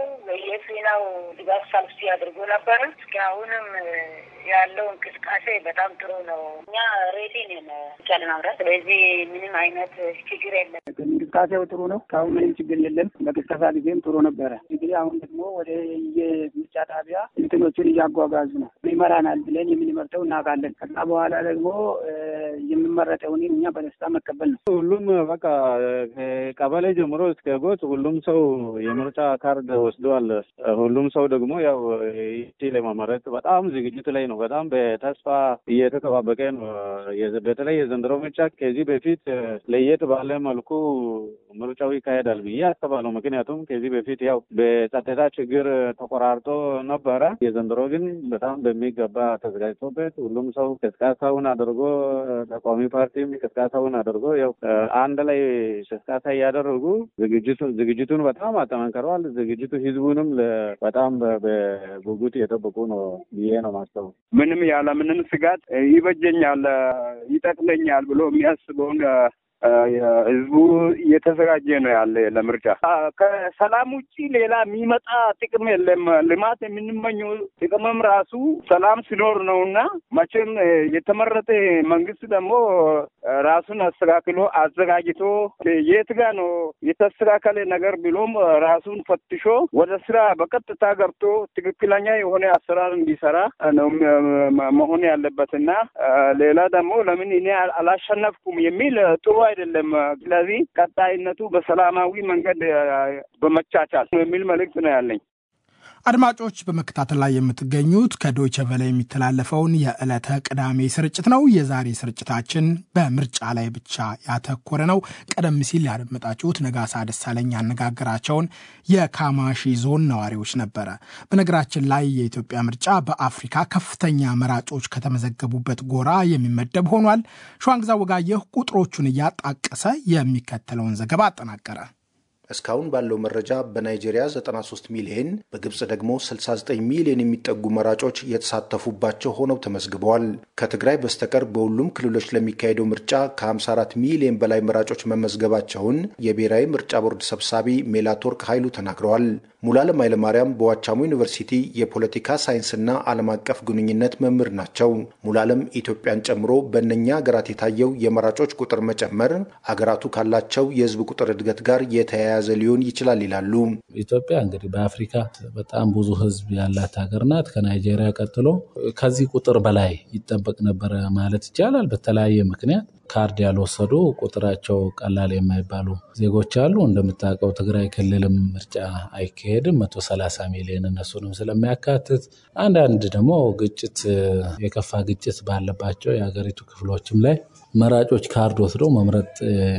በየፊናው ድጋፍ ሰልፍ ሲያደርጉ ነበር። እስካሁንም ያለው እንቅስቃሴ በጣም ጥሩ ነው። እኛ ሬዲ ነን ቻለ ማምራት። ስለዚህ ምንም አይነት ችግር የለም። እንቅስቃሴው ጥሩ ነው። ካሁን ምንም ችግር የለም። በቅስቀሳ ጊዜም ጥሩ ነበረ። እንግዲህ አሁን ደግሞ ወደ የምርጫ ጣቢያ እንትኖቹን እያጓጓዙ ነው። ይመራናል ብለን የምንመርጠው እናውቃለን። ከዛ በኋላ ደግሞ የሚመረጠውን እኛ በደስታ መቀበል ነው። ሁሉም በቃ ቀበሌ ጀምሮ እስከ ጎጥ ሁሉም ሰው የምርጫ ካርድ ወስደዋል። ሁሉም ሰው ደግሞ ያው ይህቺ ለማመረጥ በጣም ዝግጅት ላይ ነው። በጣም በተስፋ እየተጠባበቀ ነው። በተለይ የዘንድሮ ምርጫ ከዚህ በፊት ለየት ባለ መልኩ ምርጫው ይካሄዳል ብዬ አስባለሁ። ምክንያቱም ከዚህ በፊት ያው በጸጥታ ችግር ተቆራርጦ ነበረ። የዘንድሮ ግን በጣም በሚገባ ተዘጋጅቶበት ሁሉም ሰው ቅስቀሳውን አድርጎ ተቃዋሚ ፓርቲም ቅስቀሳውን አድርጎ ያው አንድ ላይ ቅስቀሳ እያደረጉ ዝግጅቱ ዝግጅቱን በጣም አጠናክረዋል። ዝግጅቱ ህዝቡንም በጣም በጉጉት እየጠበቁ ነው ብዬ ነው ማስተው። ምንም ያለ ምንም ስጋት ይበጀኛል፣ ይጠቅመኛል ብሎ የሚያስበውን ህዝቡ እየተዘጋጀ ነው ያለ ለምርጫ። ከሰላም ውጪ ሌላ የሚመጣ ጥቅም የለም። ልማት የምንመኘው ጥቅምም ራሱ ሰላም ሲኖር ነውና መቼም የተመረጠ መንግስት ደግሞ ራሱን አስተካክሎ አዘጋጅቶ የት ጋ ነው የተስተካከለ ነገር ብሎም ራሱን ፈትሾ ወደ ስራ በቀጥታ ገብቶ ትክክለኛ የሆነ አሰራር እንዲሰራ ነው መሆን ያለበትና ሌላ ደግሞ ለምን እኔ አላሸነፍኩም የሚል ጥሩ አይደለም። ስለዚህ ቀጣይነቱ በሰላማዊ መንገድ በመቻቻል የሚል መልእክት ነው ያለኝ። አድማጮች በመከታተል ላይ የምትገኙት ከዶይቸ ቬለ የሚተላለፈውን የዕለተ ቅዳሜ ስርጭት ነው። የዛሬ ስርጭታችን በምርጫ ላይ ብቻ ያተኮረ ነው። ቀደም ሲል ያደመጣችሁት ነጋሳ ደሳለኝ ያነጋገራቸውን የካማሺ ዞን ነዋሪዎች ነበረ። በነገራችን ላይ የኢትዮጵያ ምርጫ በአፍሪካ ከፍተኛ መራጮች ከተመዘገቡበት ጎራ የሚመደብ ሆኗል። ሸዋንግዛ ወጋየሁ ቁጥሮቹን እያጣቀሰ የሚከተለውን ዘገባ አጠናቀረ። እስካሁን ባለው መረጃ በናይጄሪያ ዘጠና ሶስት ሚሊዮን በግብጽ ደግሞ ስልሳ ዘጠኝ ሚሊዮን የሚጠጉ መራጮች የተሳተፉባቸው ሆነው ተመዝግበዋል። ከትግራይ በስተቀር በሁሉም ክልሎች ለሚካሄደው ምርጫ ከሃምሳ አራት ሚሊዮን በላይ መራጮች መመዝገባቸውን የብሔራዊ ምርጫ ቦርድ ሰብሳቢ ሜላትወርቅ ኃይሉ ተናግረዋል። ሙሉዓለም ኃይለማርያም በዋቻሞ ዩኒቨርሲቲ የፖለቲካ ሳይንስና ዓለም አቀፍ ግንኙነት መምህር ናቸው። ሙሉዓለም ኢትዮጵያን ጨምሮ በእነኛ ሀገራት የታየው የመራጮች ቁጥር መጨመር አገራቱ ካላቸው የህዝብ ቁጥር እድገት ጋር የተያያዘ ሊሆን ይችላል ይላሉ። ኢትዮጵያ እንግዲህ በአፍሪካ በጣም ብዙ ህዝብ ያላት ሀገር ናት። ከናይጄሪያ ቀጥሎ ከዚህ ቁጥር በላይ ይጠበቅ ነበር ማለት ይቻላል። በተለያየ ምክንያት ካርድ ያልወሰዱ ቁጥራቸው ቀላል የማይባሉ ዜጎች አሉ። እንደምታውቀው ትግራይ ክልልም ምርጫ አይካሄድም መቶ ሰላሳ ሚሊዮን እነሱንም ስለሚያካትት፣ አንዳንድ ደግሞ ግጭት የከፋ ግጭት ባለባቸው የሀገሪቱ ክፍሎችም ላይ መራጮች ካርድ ወስደው መምረጥ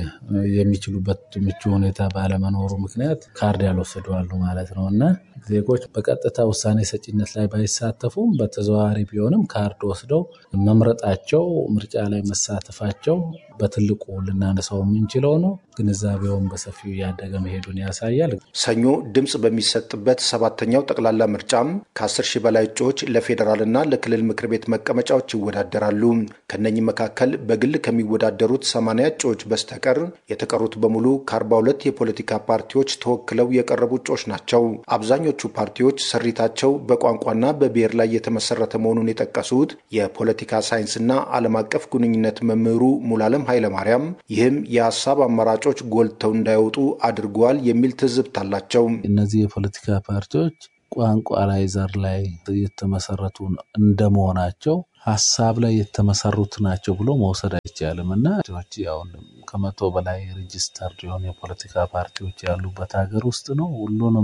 የሚችሉበት ምቹ ሁኔታ ባለመኖሩ ምክንያት ካርድ ያልወሰዱ አሉ ማለት ነውና ዜጎች በቀጥታ ውሳኔ ሰጪነት ላይ ባይሳተፉም በተዘዋዋሪ ቢሆንም ካርድ ወስደው መምረጣቸው ምርጫ ላይ መሳተፋቸው በትልቁ ልናነሳው የምንችለው ነው። ግንዛቤውን በሰፊው ያደገ መሄዱን ያሳያል። ሰኞ ድምጽ በሚሰጥበት ሰባተኛው ጠቅላላ ምርጫም ከአስር ሺህ በላይ እጩዎች ለፌዴራልና ለክልል ምክር ቤት መቀመጫዎች ይወዳደራሉ። ከነኚህ መካከል በግል ከሚወዳደሩት ሰማንያ እጩዎች በስተቀር የተቀሩት በሙሉ ከአርባ ሁለት የፖለቲካ ፓርቲዎች ተወክለው የቀረቡ እጩዎች ናቸው። አብዛኞቹ ፓርቲዎች ስሪታቸው በቋንቋና በብሔር ላይ የተመሰረተ መሆኑን የጠቀሱት የፖለቲካ ሳይንስና ዓለም አቀፍ ግንኙነት መምህሩ ሙሉዓለም ኃይለማርያም ይህም የሀሳብ አማራጮች ጎልተው እንዳይወጡ አድርጓል የሚል ትዝብት አላቸው። እነዚህ የፖለቲካ ፓርቲዎች ቋንቋ ላይ ዘር ላይ የተመሰረቱ እንደመሆናቸው ሐሳብ ላይ የተመሰሩት ናቸው ብሎ መውሰድ አይቻልም እና ፓርቲዎች ያው ከመቶ በላይ ሬጂስተርድ የሆኑ የፖለቲካ ፓርቲዎች ያሉበት ሀገር ውስጥ ነው። ሁሉንም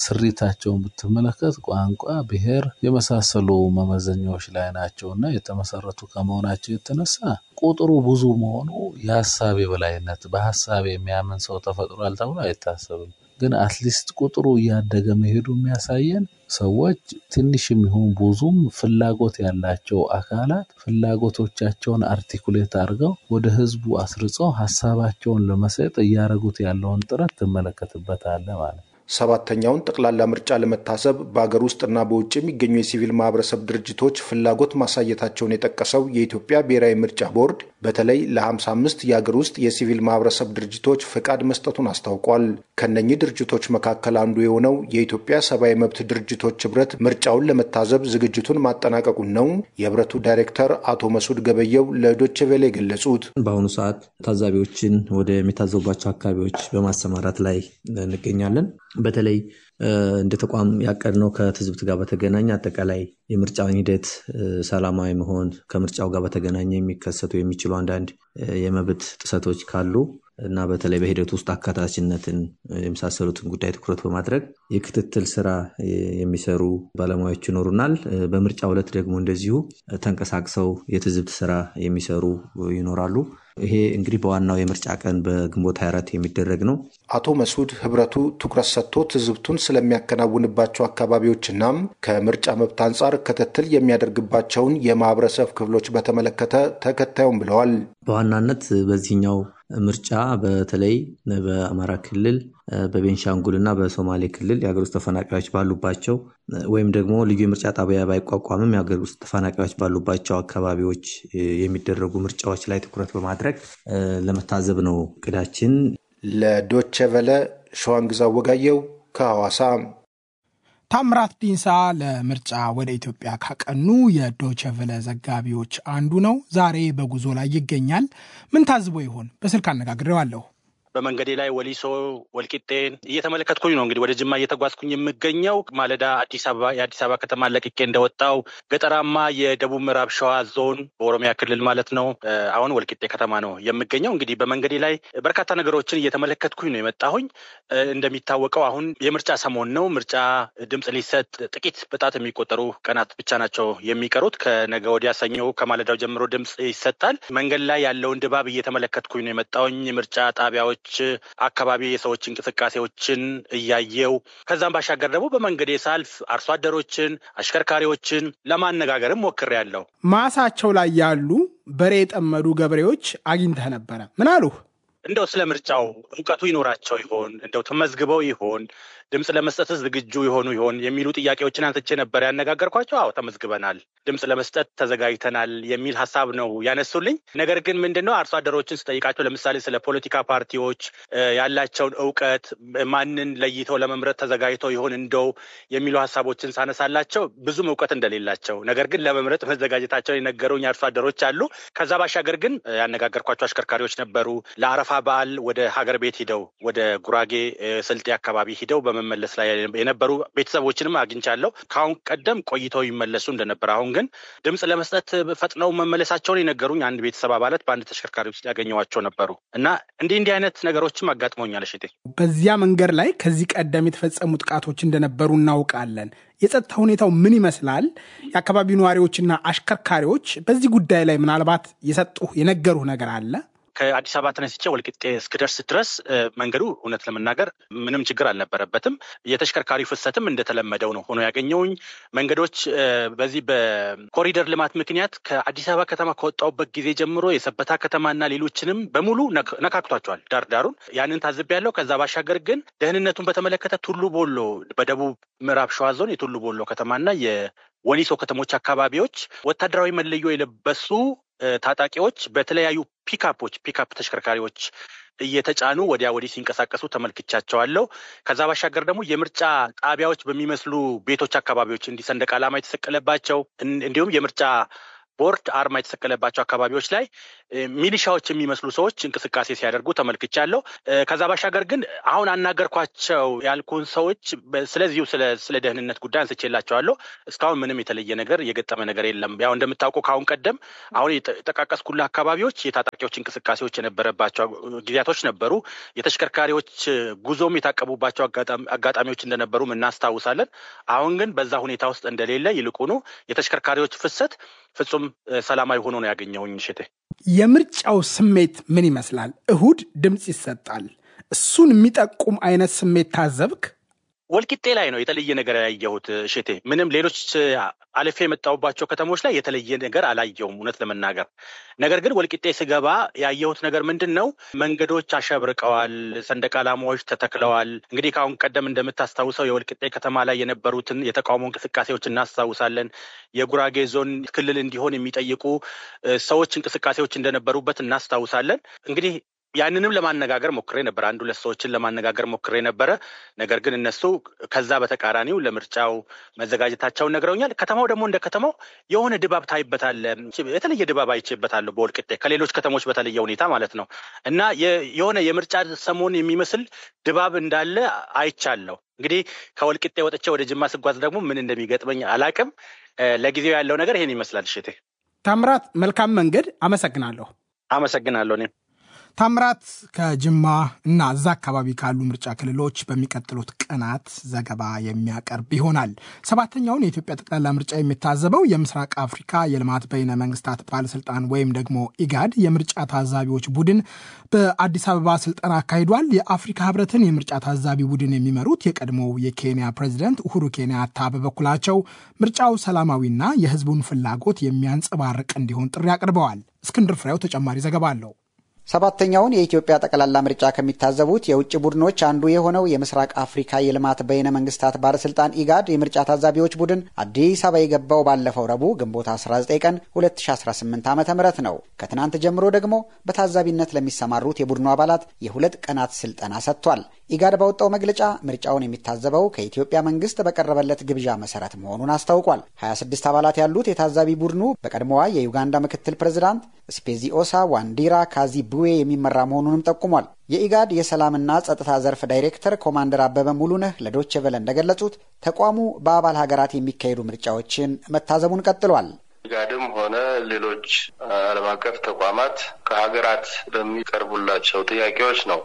ስሪታቸውን ብትመለከት ቋንቋ፣ ብሔር የመሳሰሉ መመዘኛዎች ላይ ናቸውና የተመሰረቱ ከመሆናቸው የተነሳ ቁጥሩ ብዙ መሆኑ የሐሳብ የበላይነት በሐሳብ የሚያምን ሰው ተፈጥሯል ተብሎ አይታሰብም። ግን አትሊስት ቁጥሩ ያደገ መሄዱ የሚያሳየን ሰዎች ትንሽም ይሁን ብዙም ፍላጎት ያላቸው አካላት ፍላጎቶቻቸውን አርቲኩሌት አድርገው ወደ ህዝቡ አስርጸው ሐሳባቸውን ለመስጠት ያያረጉት ያለውን ጥረት ተመለከተበታል ማለት። ሰባተኛውን ጠቅላላ ምርጫ ለመታሰብ በአገር ውስጥና በውጭ የሚገኙ የሲቪል ማህበረሰብ ድርጅቶች ፍላጎት ማሳየታቸውን የጠቀሰው የኢትዮጵያ ብሔራዊ ምርጫ ቦርድ በተለይ ለሃምሳ አምስት የአገር ውስጥ የሲቪል ማህበረሰብ ድርጅቶች ፍቃድ መስጠቱን አስታውቋል። ከነኚህ ድርጅቶች መካከል አንዱ የሆነው የኢትዮጵያ ሰብአዊ መብት ድርጅቶች ህብረት ምርጫውን ለመታዘብ ዝግጅቱን ማጠናቀቁን ነው የህብረቱ ዳይሬክተር አቶ መስዑድ ገበየው ለዶይቼ ቬለ ገለጹት። በአሁኑ ሰዓት ታዛቢዎችን ወደ የሚታዘቡባቸው አካባቢዎች በማሰማራት ላይ እንገኛለን። በተለይ እንደ ተቋም ያቀድነው ከትዝብት ጋር በተገናኘ አጠቃላይ የምርጫውን ሂደት ሰላማዊ መሆን ከምርጫው ጋር በተገናኘ የሚከሰቱ የሚችሉ አንዳንድ የመብት ጥሰቶች ካሉ እና በተለይ በሂደት ውስጥ አካታችነትን የመሳሰሉትን ጉዳይ ትኩረት በማድረግ የክትትል ስራ የሚሰሩ ባለሙያዎች ይኖሩናል። በምርጫው ዕለት ደግሞ እንደዚሁ ተንቀሳቅሰው የትዝብት ስራ የሚሰሩ ይኖራሉ። ይሄ እንግዲህ በዋናው የምርጫ ቀን በግንቦት ሃያ አራት የሚደረግ ነው። አቶ መስዑድ ህብረቱ ትኩረት ሰጥቶ ትዝብቱን ስለሚያከናውንባቸው አካባቢዎችና ከምርጫ መብት አንጻር ክትትል የሚያደርግባቸውን የማህበረሰብ ክፍሎች በተመለከተ ተከታዩም ብለዋል። በዋናነት በዚህኛው ምርጫ በተለይ በአማራ ክልል በቤንሻንጉልና በሶማሌ ክልል የሀገር ውስጥ ተፈናቃዮች ባሉባቸው ወይም ደግሞ ልዩ ምርጫ ጣቢያ ባይቋቋምም የሀገር ውስጥ ተፈናቃዮች ባሉባቸው አካባቢዎች የሚደረጉ ምርጫዎች ላይ ትኩረት በማድረግ ለመታዘብ ነው እቅዳችን። ለዶይቼ ቬለ ሸዋንግዛው ወጋየው ከሐዋሳ። ታምራት ዲንሳ ለምርጫ ወደ ኢትዮጵያ ካቀኑ የዶይቼ ቬለ ዘጋቢዎች አንዱ ነው። ዛሬ በጉዞ ላይ ይገኛል። ምን ታዝቦ ይሆን? በስልክ አነጋግሬዋለሁ። በመንገዴ ላይ ወሊሶ ወልቂጤን እየተመለከትኩኝ ነው። እንግዲህ ወደ ጅማ እየተጓዝኩኝ የምገኘው ማለዳ አዲስ አበባ የአዲስ አበባ ከተማ ለቅቄ እንደወጣው ገጠራማ የደቡብ ምዕራብ ሸዋ ዞን በኦሮሚያ ክልል ማለት ነው አሁን ወልቂጤ ከተማ ነው የምገኘው። እንግዲህ በመንገዴ ላይ በርካታ ነገሮችን እየተመለከትኩኝ ነው የመጣሁኝ። እንደሚታወቀው አሁን የምርጫ ሰሞን ነው። ምርጫ ድምጽ ሊሰጥ ጥቂት በጣት የሚቆጠሩ ቀናት ብቻ ናቸው የሚቀሩት። ከነገ ወዲያ ሰኞ ከማለዳው ጀምሮ ድምጽ ይሰጣል። መንገድ ላይ ያለውን ድባብ እየተመለከትኩኝ ነው የመጣሁኝ። ምርጫ ጣቢያዎች አካባቢ የሰዎች እንቅስቃሴዎችን እያየው ከዛም ባሻገር ደግሞ በመንገዴ ሳልፍ አርሶ አደሮችን አሽከርካሪዎችን ለማነጋገርም ሞክሬያለሁ። ማሳቸው ላይ ያሉ በሬ የጠመዱ ገበሬዎች አግኝተህ ነበረ። ምን አሉ? እንደው ስለ ምርጫው እውቀቱ ይኖራቸው ይሆን? እንደው ተመዝግበው ይሆን? ድምጽ ለመስጠት ዝግጁ ይሆኑ ይሆን የሚሉ ጥያቄዎችን አንስቼ ነበር ያነጋገርኳቸው። አዎ ተመዝግበናል፣ ድምጽ ለመስጠት ተዘጋጅተናል የሚል ሐሳብ ነው ያነሱልኝ። ነገር ግን ምንድነው አርሶ አደሮችን ስጠይቃቸው ለምሳሌ ስለ ፖለቲካ ፓርቲዎች ያላቸውን እውቀት ማንን ለይተው ለመምረጥ ተዘጋጅተው ይሆን እንደው የሚሉ ሐሳቦችን ሳነሳላቸው ብዙም እውቀት እንደሌላቸው ነገር ግን ለመምረጥ መዘጋጀታቸውን የነገሩኝ አርሶ አደሮች አሉ። ከዛ ባሻገር ግን ያነጋገርኳቸው አሽከርካሪዎች ነበሩ። ለአረፋ በዓል ወደ ሀገር ቤት ሂደው ወደ ጉራጌ ስልጤ አካባቢ ሂደው መመለስ ላይ የነበሩ ቤተሰቦችንም አግኝቻለሁ። ካሁን ቀደም ቆይተው ይመለሱ እንደነበር አሁን ግን ድምጽ ለመስጠት ፈጥነው መመለሳቸውን የነገሩኝ አንድ ቤተሰብ አባላት በአንድ ተሽከርካሪ ውስጥ ያገኘዋቸው ነበሩ እና እንዲህ እንዲህ አይነት ነገሮችም አጋጥመውኛል። እሺ በዚያ መንገድ ላይ ከዚህ ቀደም የተፈጸሙ ጥቃቶች እንደነበሩ እናውቃለን። የጸጥታ ሁኔታው ምን ይመስላል? የአካባቢው ነዋሪዎችና አሽከርካሪዎች በዚህ ጉዳይ ላይ ምናልባት የሰጡ የነገሩ ነገር አለ? ከአዲስ አበባ ተነስቼ ወልቂጤ እስክደርስ ድረስ መንገዱ እውነት ለመናገር ምንም ችግር አልነበረበትም። የተሽከርካሪ ፍሰትም እንደተለመደው ነው ሆኖ ያገኘውኝ። መንገዶች በዚህ በኮሪደር ልማት ምክንያት ከአዲስ አበባ ከተማ ከወጣውበት ጊዜ ጀምሮ የሰበታ ከተማና ሌሎችንም በሙሉ ነካክቷቸዋል ዳርዳሩን። ያንን ታዝቤያለሁ። ከዛ ባሻገር ግን ደህንነቱን በተመለከተ ቱሉ ቦሎ በደቡብ ምዕራብ ሸዋ ዞን የቱሉ ቦሎ ከተማና የወሊሶ ከተሞች አካባቢዎች ወታደራዊ መለዮ የለበሱ ታጣቂዎች በተለያዩ ፒካፖች ፒካፕ ተሽከርካሪዎች እየተጫኑ ወዲያ ወዲህ ሲንቀሳቀሱ ተመልክቻቸዋለሁ። ከዛ ባሻገር ደግሞ የምርጫ ጣቢያዎች በሚመስሉ ቤቶች አካባቢዎች እንዲህ ሰንደቅ ዓላማ የተሰቀለባቸው እንዲሁም የምርጫ ቦርድ አርማ የተሰቀለባቸው አካባቢዎች ላይ ሚሊሻዎች የሚመስሉ ሰዎች እንቅስቃሴ ሲያደርጉ ተመልክቻለሁ። ከዛ ባሻገር ግን አሁን አናገርኳቸው ያልኩን ሰዎች ስለዚሁ ስለ ስለ ደህንነት ጉዳይ አንስቼላቸዋለሁ። እስካሁን ምንም የተለየ ነገር የገጠመ ነገር የለም። ያው እንደምታውቁ ካሁን ቀደም አሁን የተጠቃቀስኩልህ አካባቢዎች የታጣቂዎች እንቅስቃሴዎች የነበረባቸው ጊዜያቶች ነበሩ። የተሽከርካሪዎች ጉዞም የታቀቡባቸው አጋጣሚዎች እንደነበሩ እናስታውሳለን። አሁን ግን በዛ ሁኔታ ውስጥ እንደሌለ ይልቁኑ የተሽከርካሪዎች ፍሰት ፍጹም ሰላማዊ ሆኖ ነው ያገኘሁኝ። እሺቴ የምርጫው ስሜት ምን ይመስላል? እሁድ ድምጽ ይሰጣል። እሱን የሚጠቁም አይነት ስሜት ታዘብክ? ወልቂጤ ላይ ነው የተለየ ነገር ያየሁት እሺቴ። ምንም ሌሎች አለፌ የመጣሁባቸው ከተሞች ላይ የተለየ ነገር አላየሁም እውነት ለመናገር። ነገር ግን ወልቂጤ ስገባ ያየሁት ነገር ምንድነው? መንገዶች አሸብርቀዋል፣ ሰንደቅ ዓላማዎች ተተክለዋል። እንግዲህ ካሁን ቀደም እንደምታስታውሰው የወልቂጤ ከተማ ላይ የነበሩትን የተቃውሞ እንቅስቃሴዎች እናስታውሳለን። የጉራጌ ዞን ክልል እንዲሆን የሚጠይቁ ሰዎች እንቅስቃሴዎች እንደነበሩበት እናስታውሳለን። እንግዲህ ያንንም ለማነጋገር ሞክሬ ነበር። አንድ ሁለት ሰዎችን ለማነጋገር ሞክሬ ነበረ። ነገር ግን እነሱ ከዛ በተቃራኒው ለምርጫው መዘጋጀታቸውን ነግረውኛል። ከተማው ደግሞ እንደ ከተማው የሆነ ድባብ ታይበታል። የተለየ ድባብ አይቼበታለሁ በወልቂጤ ከሌሎች ከተሞች በተለየ ሁኔታ ማለት ነው። እና የሆነ የምርጫ ሰሞን የሚመስል ድባብ እንዳለ አይቻለሁ። እንግዲህ ከወልቂጤ ወጥቼ ወደ ጅማ ስጓዝ ደግሞ ምን እንደሚገጥመኝ አላቅም። ለጊዜው ያለው ነገር ይሄን ይመስላል። እሺ ታምራት፣ መልካም መንገድ። አመሰግናለሁ። አመሰግናለሁ እኔ ታምራት ከጅማ እና እዛ አካባቢ ካሉ ምርጫ ክልሎች በሚቀጥሉት ቀናት ዘገባ የሚያቀርብ ይሆናል። ሰባተኛውን የኢትዮጵያ ጠቅላላ ምርጫ የሚታዘበው የምስራቅ አፍሪካ የልማት በይነ መንግስታት ባለስልጣን ወይም ደግሞ ኢጋድ የምርጫ ታዛቢዎች ቡድን በአዲስ አበባ ስልጠና አካሂዷል። የአፍሪካ ህብረትን የምርጫ ታዛቢ ቡድን የሚመሩት የቀድሞው የኬንያ ፕሬዚደንት ኡሁሩ ኬንያታ በበኩላቸው ምርጫው ሰላማዊና የህዝቡን ፍላጎት የሚያንጸባርቅ እንዲሆን ጥሪ አቅርበዋል። እስክንድር ፍሬው ተጨማሪ ዘገባ አለው። ሰባተኛውን የኢትዮጵያ ጠቅላላ ምርጫ ከሚታዘቡት የውጭ ቡድኖች አንዱ የሆነው የምስራቅ አፍሪካ የልማት በይነ መንግስታት ባለስልጣን ኢጋድ የምርጫ ታዛቢዎች ቡድን አዲስ አበባ የገባው ባለፈው ረቡዕ ግንቦት አስራ ዘጠኝ ቀን ሁለት ሺህ አስራ ስምንት ዓመተ ምህረት ነው። ከትናንት ጀምሮ ደግሞ በታዛቢነት ለሚሰማሩት የቡድኑ አባላት የሁለት ቀናት ስልጠና ሰጥቷል። ኢጋድ ባወጣው መግለጫ ምርጫውን የሚታዘበው ከኢትዮጵያ መንግስት በቀረበለት ግብዣ መሰረት መሆኑን አስታውቋል። ሀያ ስድስት አባላት ያሉት የታዛቢ ቡድኑ በቀድሞዋ የዩጋንዳ ምክትል ፕሬዝዳንት ስፔዚኦሳ ዋንዲራ ካዚ ቡዌ የሚመራ መሆኑንም ጠቁሟል። የኢጋድ የሰላምና ጸጥታ ዘርፍ ዳይሬክተር ኮማንደር አበበ ሙሉነህ ለዶቼ ቬለ እንደገለጹት ተቋሙ በአባል ሀገራት የሚካሄዱ ምርጫዎችን መታዘቡን ቀጥሏል። ኢጋድም ሆነ ሌሎች ዓለም አቀፍ ተቋማት ከሀገራት በሚቀርቡላቸው ጥያቄዎች ነው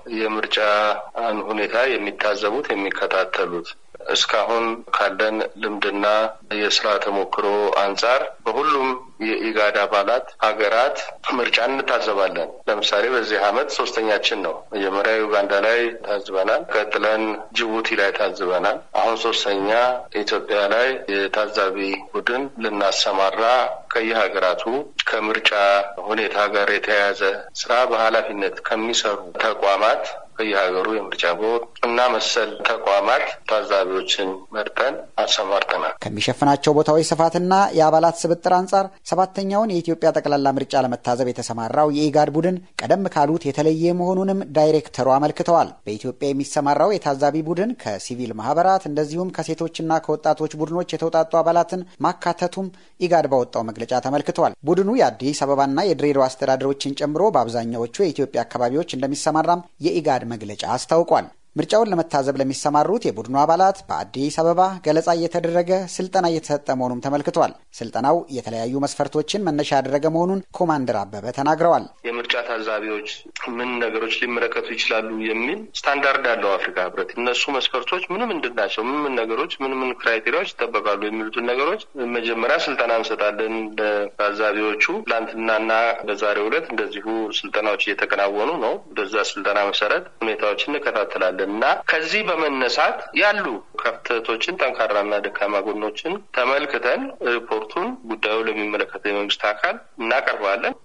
የምርጫን ሁኔታ የሚታዘቡት የሚከታተሉት። እስካሁን ካለን ልምድና የስራ ተሞክሮ አንጻር በሁሉም የኢጋድ አባላት ሀገራት ምርጫን እንታዘባለን። ለምሳሌ በዚህ አመት ሶስተኛችን ነው። መጀመሪያ ዩጋንዳ ላይ ታዝበናል፣ ቀጥለን ጅቡቲ ላይ ታዝበናል። አሁን ሶስተኛ ኢትዮጵያ ላይ የታዛቢ ቡድን ልናሰማራ ከየሀገራቱ ከምርጫ ሁኔታ ጋር የተያያዘ ስራ በኃላፊነት ከሚሰሩ ተቋማት ከየሀገሩ የምርጫ ቦርድ እና መሰል ተቋማት ታዛቢዎችን መርጠን አሰማርተናል። ከሚሸፍናቸው ቦታዎች ስፋትና የአባላት ስብጥር አንጻር ሰባተኛውን የኢትዮጵያ ጠቅላላ ምርጫ ለመታዘብ የተሰማራው የኢጋድ ቡድን ቀደም ካሉት የተለየ መሆኑንም ዳይሬክተሩ አመልክተዋል። በኢትዮጵያ የሚሰማራው የታዛቢ ቡድን ከሲቪል ማህበራት እንደዚሁም ከሴቶችና ከወጣቶች ቡድኖች የተውጣጡ አባላትን ማካተቱም ኢጋድ ባወጣው መግለጫ ተመልክተዋል። ቡድኑ የአዲስ አበባና የድሬዳዋ አስተዳደሮችን ጨምሮ በአብዛኛዎቹ የኢትዮጵያ አካባቢዎች እንደሚሰማራም የኢጋድ መግለጫ አስታውቋል። ምርጫውን ለመታዘብ ለሚሰማሩት የቡድኑ አባላት በአዲስ አበባ ገለጻ እየተደረገ ስልጠና እየተሰጠ መሆኑም ተመልክቷል። ስልጠናው የተለያዩ መስፈርቶችን መነሻ ያደረገ መሆኑን ኮማንደር አበበ ተናግረዋል። የምርጫ ታዛቢዎች ምን ነገሮች ሊመለከቱ ይችላሉ የሚል ስታንዳርድ ያለው አፍሪካ ህብረት እነሱ መስፈርቶች ምን ምንድን ናቸው፣ ምን ምን ነገሮች ምን ምን ክራይቴሪያዎች ይጠበቃሉ የሚሉትን ነገሮች መጀመሪያ ስልጠና እንሰጣለን ለታዛቢዎቹ። ትናንትናና በዛሬው ዕለት እንደዚሁ ስልጠናዎች እየተከናወኑ ነው። በዛ ስልጠና መሰረት ሁኔታዎችን እንከታተላለን እና ከዚህ በመነሳት ያሉ ክፍተቶችን፣ ጠንካራና ደካማ ጎኖችን ተመልክተን ሪፖርቱን ጉዳዩ ለሚመለከተው የመንግስት አካል እናቀርባለን።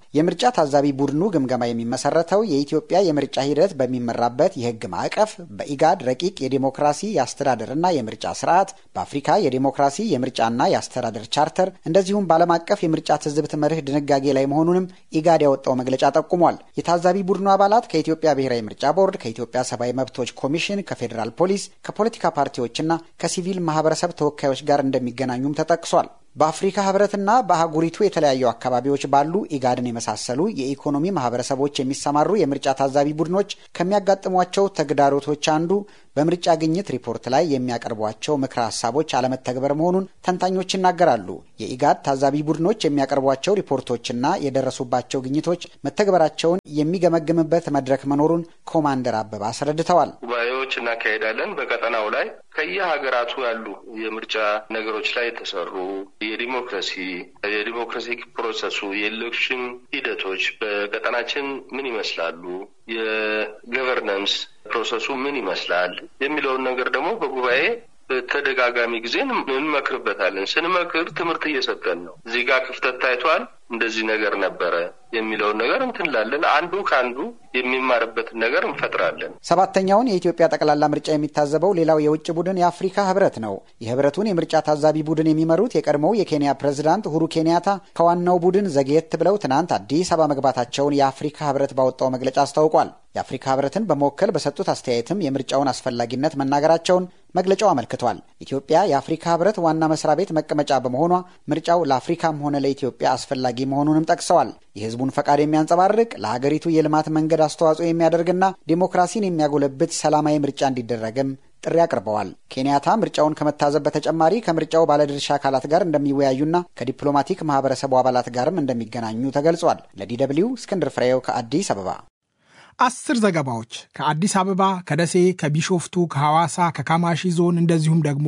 የምርጫ ታዛቢ ቡድኑ ግምገማ የሚመሰረተው የኢትዮጵያ የምርጫ ሂደት በሚመራበት የህግ ማዕቀፍ፣ በኢጋድ ረቂቅ የዲሞክራሲ የአስተዳደርና የምርጫ ስርዓት፣ በአፍሪካ የዲሞክራሲ የምርጫና የአስተዳደር ቻርተር እንደዚሁም በዓለም አቀፍ የምርጫ ትዝብት መርህ ድንጋጌ ላይ መሆኑንም ኢጋድ ያወጣው መግለጫ ጠቁሟል። የታዛቢ ቡድኑ አባላት ከኢትዮጵያ ብሔራዊ ምርጫ ቦርድ፣ ከኢትዮጵያ ሰብአዊ መብቶች ኮሚሽን፣ ከፌዴራል ፖሊስ፣ ከፖለቲካ ፓርቲዎችና ከሲቪል ማህበረሰብ ተወካዮች ጋር እንደሚገናኙም ተጠቅሷል። በአፍሪካ ህብረትና በአህጉሪቱ የተለያዩ አካባቢዎች ባሉ ኢጋድን የመሳሰሉ የኢኮኖሚ ማህበረሰቦች የሚሰማሩ የምርጫ ታዛቢ ቡድኖች ከሚያጋጥሟቸው ተግዳሮቶች አንዱ በምርጫ ግኝት ሪፖርት ላይ የሚያቀርቧቸው ምክረ ሀሳቦች አለመተግበር መሆኑን ተንታኞች ይናገራሉ። የኢጋድ ታዛቢ ቡድኖች የሚያቀርቧቸው ሪፖርቶችና የደረሱባቸው ግኝቶች መተግበራቸውን የሚገመግምበት መድረክ መኖሩን ኮማንደር አበባ አስረድተዋል። ጉባኤዎች እናካሄዳለን። በቀጠናው ላይ ከየሀገራቱ ያሉ የምርጫ ነገሮች ላይ የተሰሩ የዲሞክራሲ የዲሞክራቲክ ፕሮሰሱ የኤሌክሽን ሂደቶች በቀጠናችን ምን ይመስላሉ፣ የገቨርናንስ ፕሮሰሱ ምን ይመስላል የሚለውን ነገር ደግሞ በጉባኤ በተደጋጋሚ ጊዜ እንመክርበታለን። ስንመክር ትምህርት እየሰጠን ነው። እዚህ ጋር ክፍተት ታይቷል፣ እንደዚህ ነገር ነበረ የሚለውን ነገር እንትላለን። አንዱ ከአንዱ የሚማርበትን ነገር እንፈጥራለን። ሰባተኛውን የኢትዮጵያ ጠቅላላ ምርጫ የሚታዘበው ሌላው የውጭ ቡድን የአፍሪካ ህብረት ነው። የህብረቱን የምርጫ ታዛቢ ቡድን የሚመሩት የቀድሞው የኬንያ ፕሬዝዳንት ኡሁሩ ኬንያታ ከዋናው ቡድን ዘግየት ብለው ትናንት አዲስ አበባ መግባታቸውን የአፍሪካ ህብረት ባወጣው መግለጫ አስታውቋል። የአፍሪካ ህብረትን በመወከል በሰጡት አስተያየትም የምርጫውን አስፈላጊነት መናገራቸውን መግለጫው አመልክቷል። ኢትዮጵያ የአፍሪካ ህብረት ዋና መስሪያ ቤት መቀመጫ በመሆኗ ምርጫው ለአፍሪካም ሆነ ለኢትዮጵያ አስፈላጊ መሆኑንም ጠቅሰዋል። የህዝቡን ፈቃድ የሚያንጸባርቅ ለሀገሪቱ የልማት መንገድ አስተዋጽኦ የሚያደርግና ዲሞክራሲን የሚያጎለብት ሰላማዊ ምርጫ እንዲደረግም ጥሪ አቅርበዋል። ኬንያታ ምርጫውን ከመታዘብ በተጨማሪ ከምርጫው ባለድርሻ አካላት ጋር እንደሚወያዩና ከዲፕሎማቲክ ማህበረሰቡ አባላት ጋርም እንደሚገናኙ ተገልጿል። ለዲ ደብልዩ እስክንድር ፍሬው ከአዲስ አበባ። አስር ዘገባዎች ከአዲስ አበባ፣ ከደሴ፣ ከቢሾፍቱ፣ ከሐዋሳ፣ ከካማሺ ዞን እንደዚሁም ደግሞ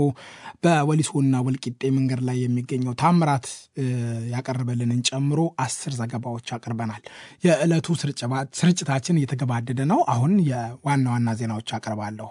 በወሊሶና ወልቂጤ መንገድ ላይ የሚገኘው ታምራት ያቀርበልንን ጨምሮ አስር ዘገባዎች አቅርበናል። የዕለቱ ስርጭታችን እየተገባደደ ነው። አሁን የዋና ዋና ዜናዎች አቀርባለሁ።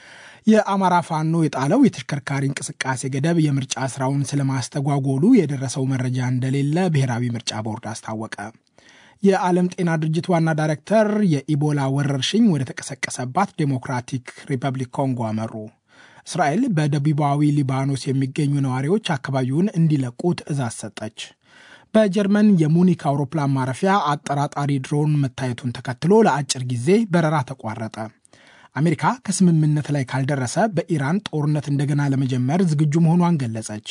የአማራ ፋኖ የጣለው የተሽከርካሪ እንቅስቃሴ ገደብ የምርጫ ስራውን ስለማስተጓጎሉ የደረሰው መረጃ እንደሌለ ብሔራዊ ምርጫ ቦርድ አስታወቀ። የዓለም ጤና ድርጅት ዋና ዳይሬክተር የኢቦላ ወረርሽኝ ወደ ተቀሰቀሰባት ዴሞክራቲክ ሪፐብሊክ ኮንጎ አመሩ። እስራኤል በደቡባዊ ሊባኖስ የሚገኙ ነዋሪዎች አካባቢውን እንዲለቁ ትዕዛዝ ሰጠች። በጀርመን የሙኒክ አውሮፕላን ማረፊያ አጠራጣሪ ድሮን መታየቱን ተከትሎ ለአጭር ጊዜ በረራ ተቋረጠ። አሜሪካ ከስምምነት ላይ ካልደረሰ በኢራን ጦርነት እንደገና ለመጀመር ዝግጁ መሆኗን ገለጸች።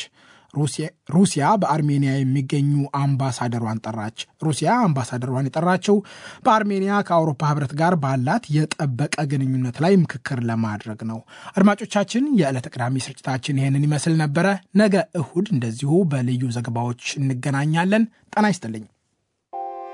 ሩሲያ በአርሜኒያ የሚገኙ አምባሳደሯን ጠራች። ሩሲያ አምባሳደሯን የጠራቸው በአርሜኒያ ከአውሮፓ ህብረት ጋር ባላት የጠበቀ ግንኙነት ላይ ምክክር ለማድረግ ነው። አድማጮቻችን፣ የዕለተ ቅዳሜ ስርጭታችን ይሄንን ይመስል ነበረ። ነገ እሁድ እንደዚሁ በልዩ ዘገባዎች እንገናኛለን። ጤና ይስጥልኝ።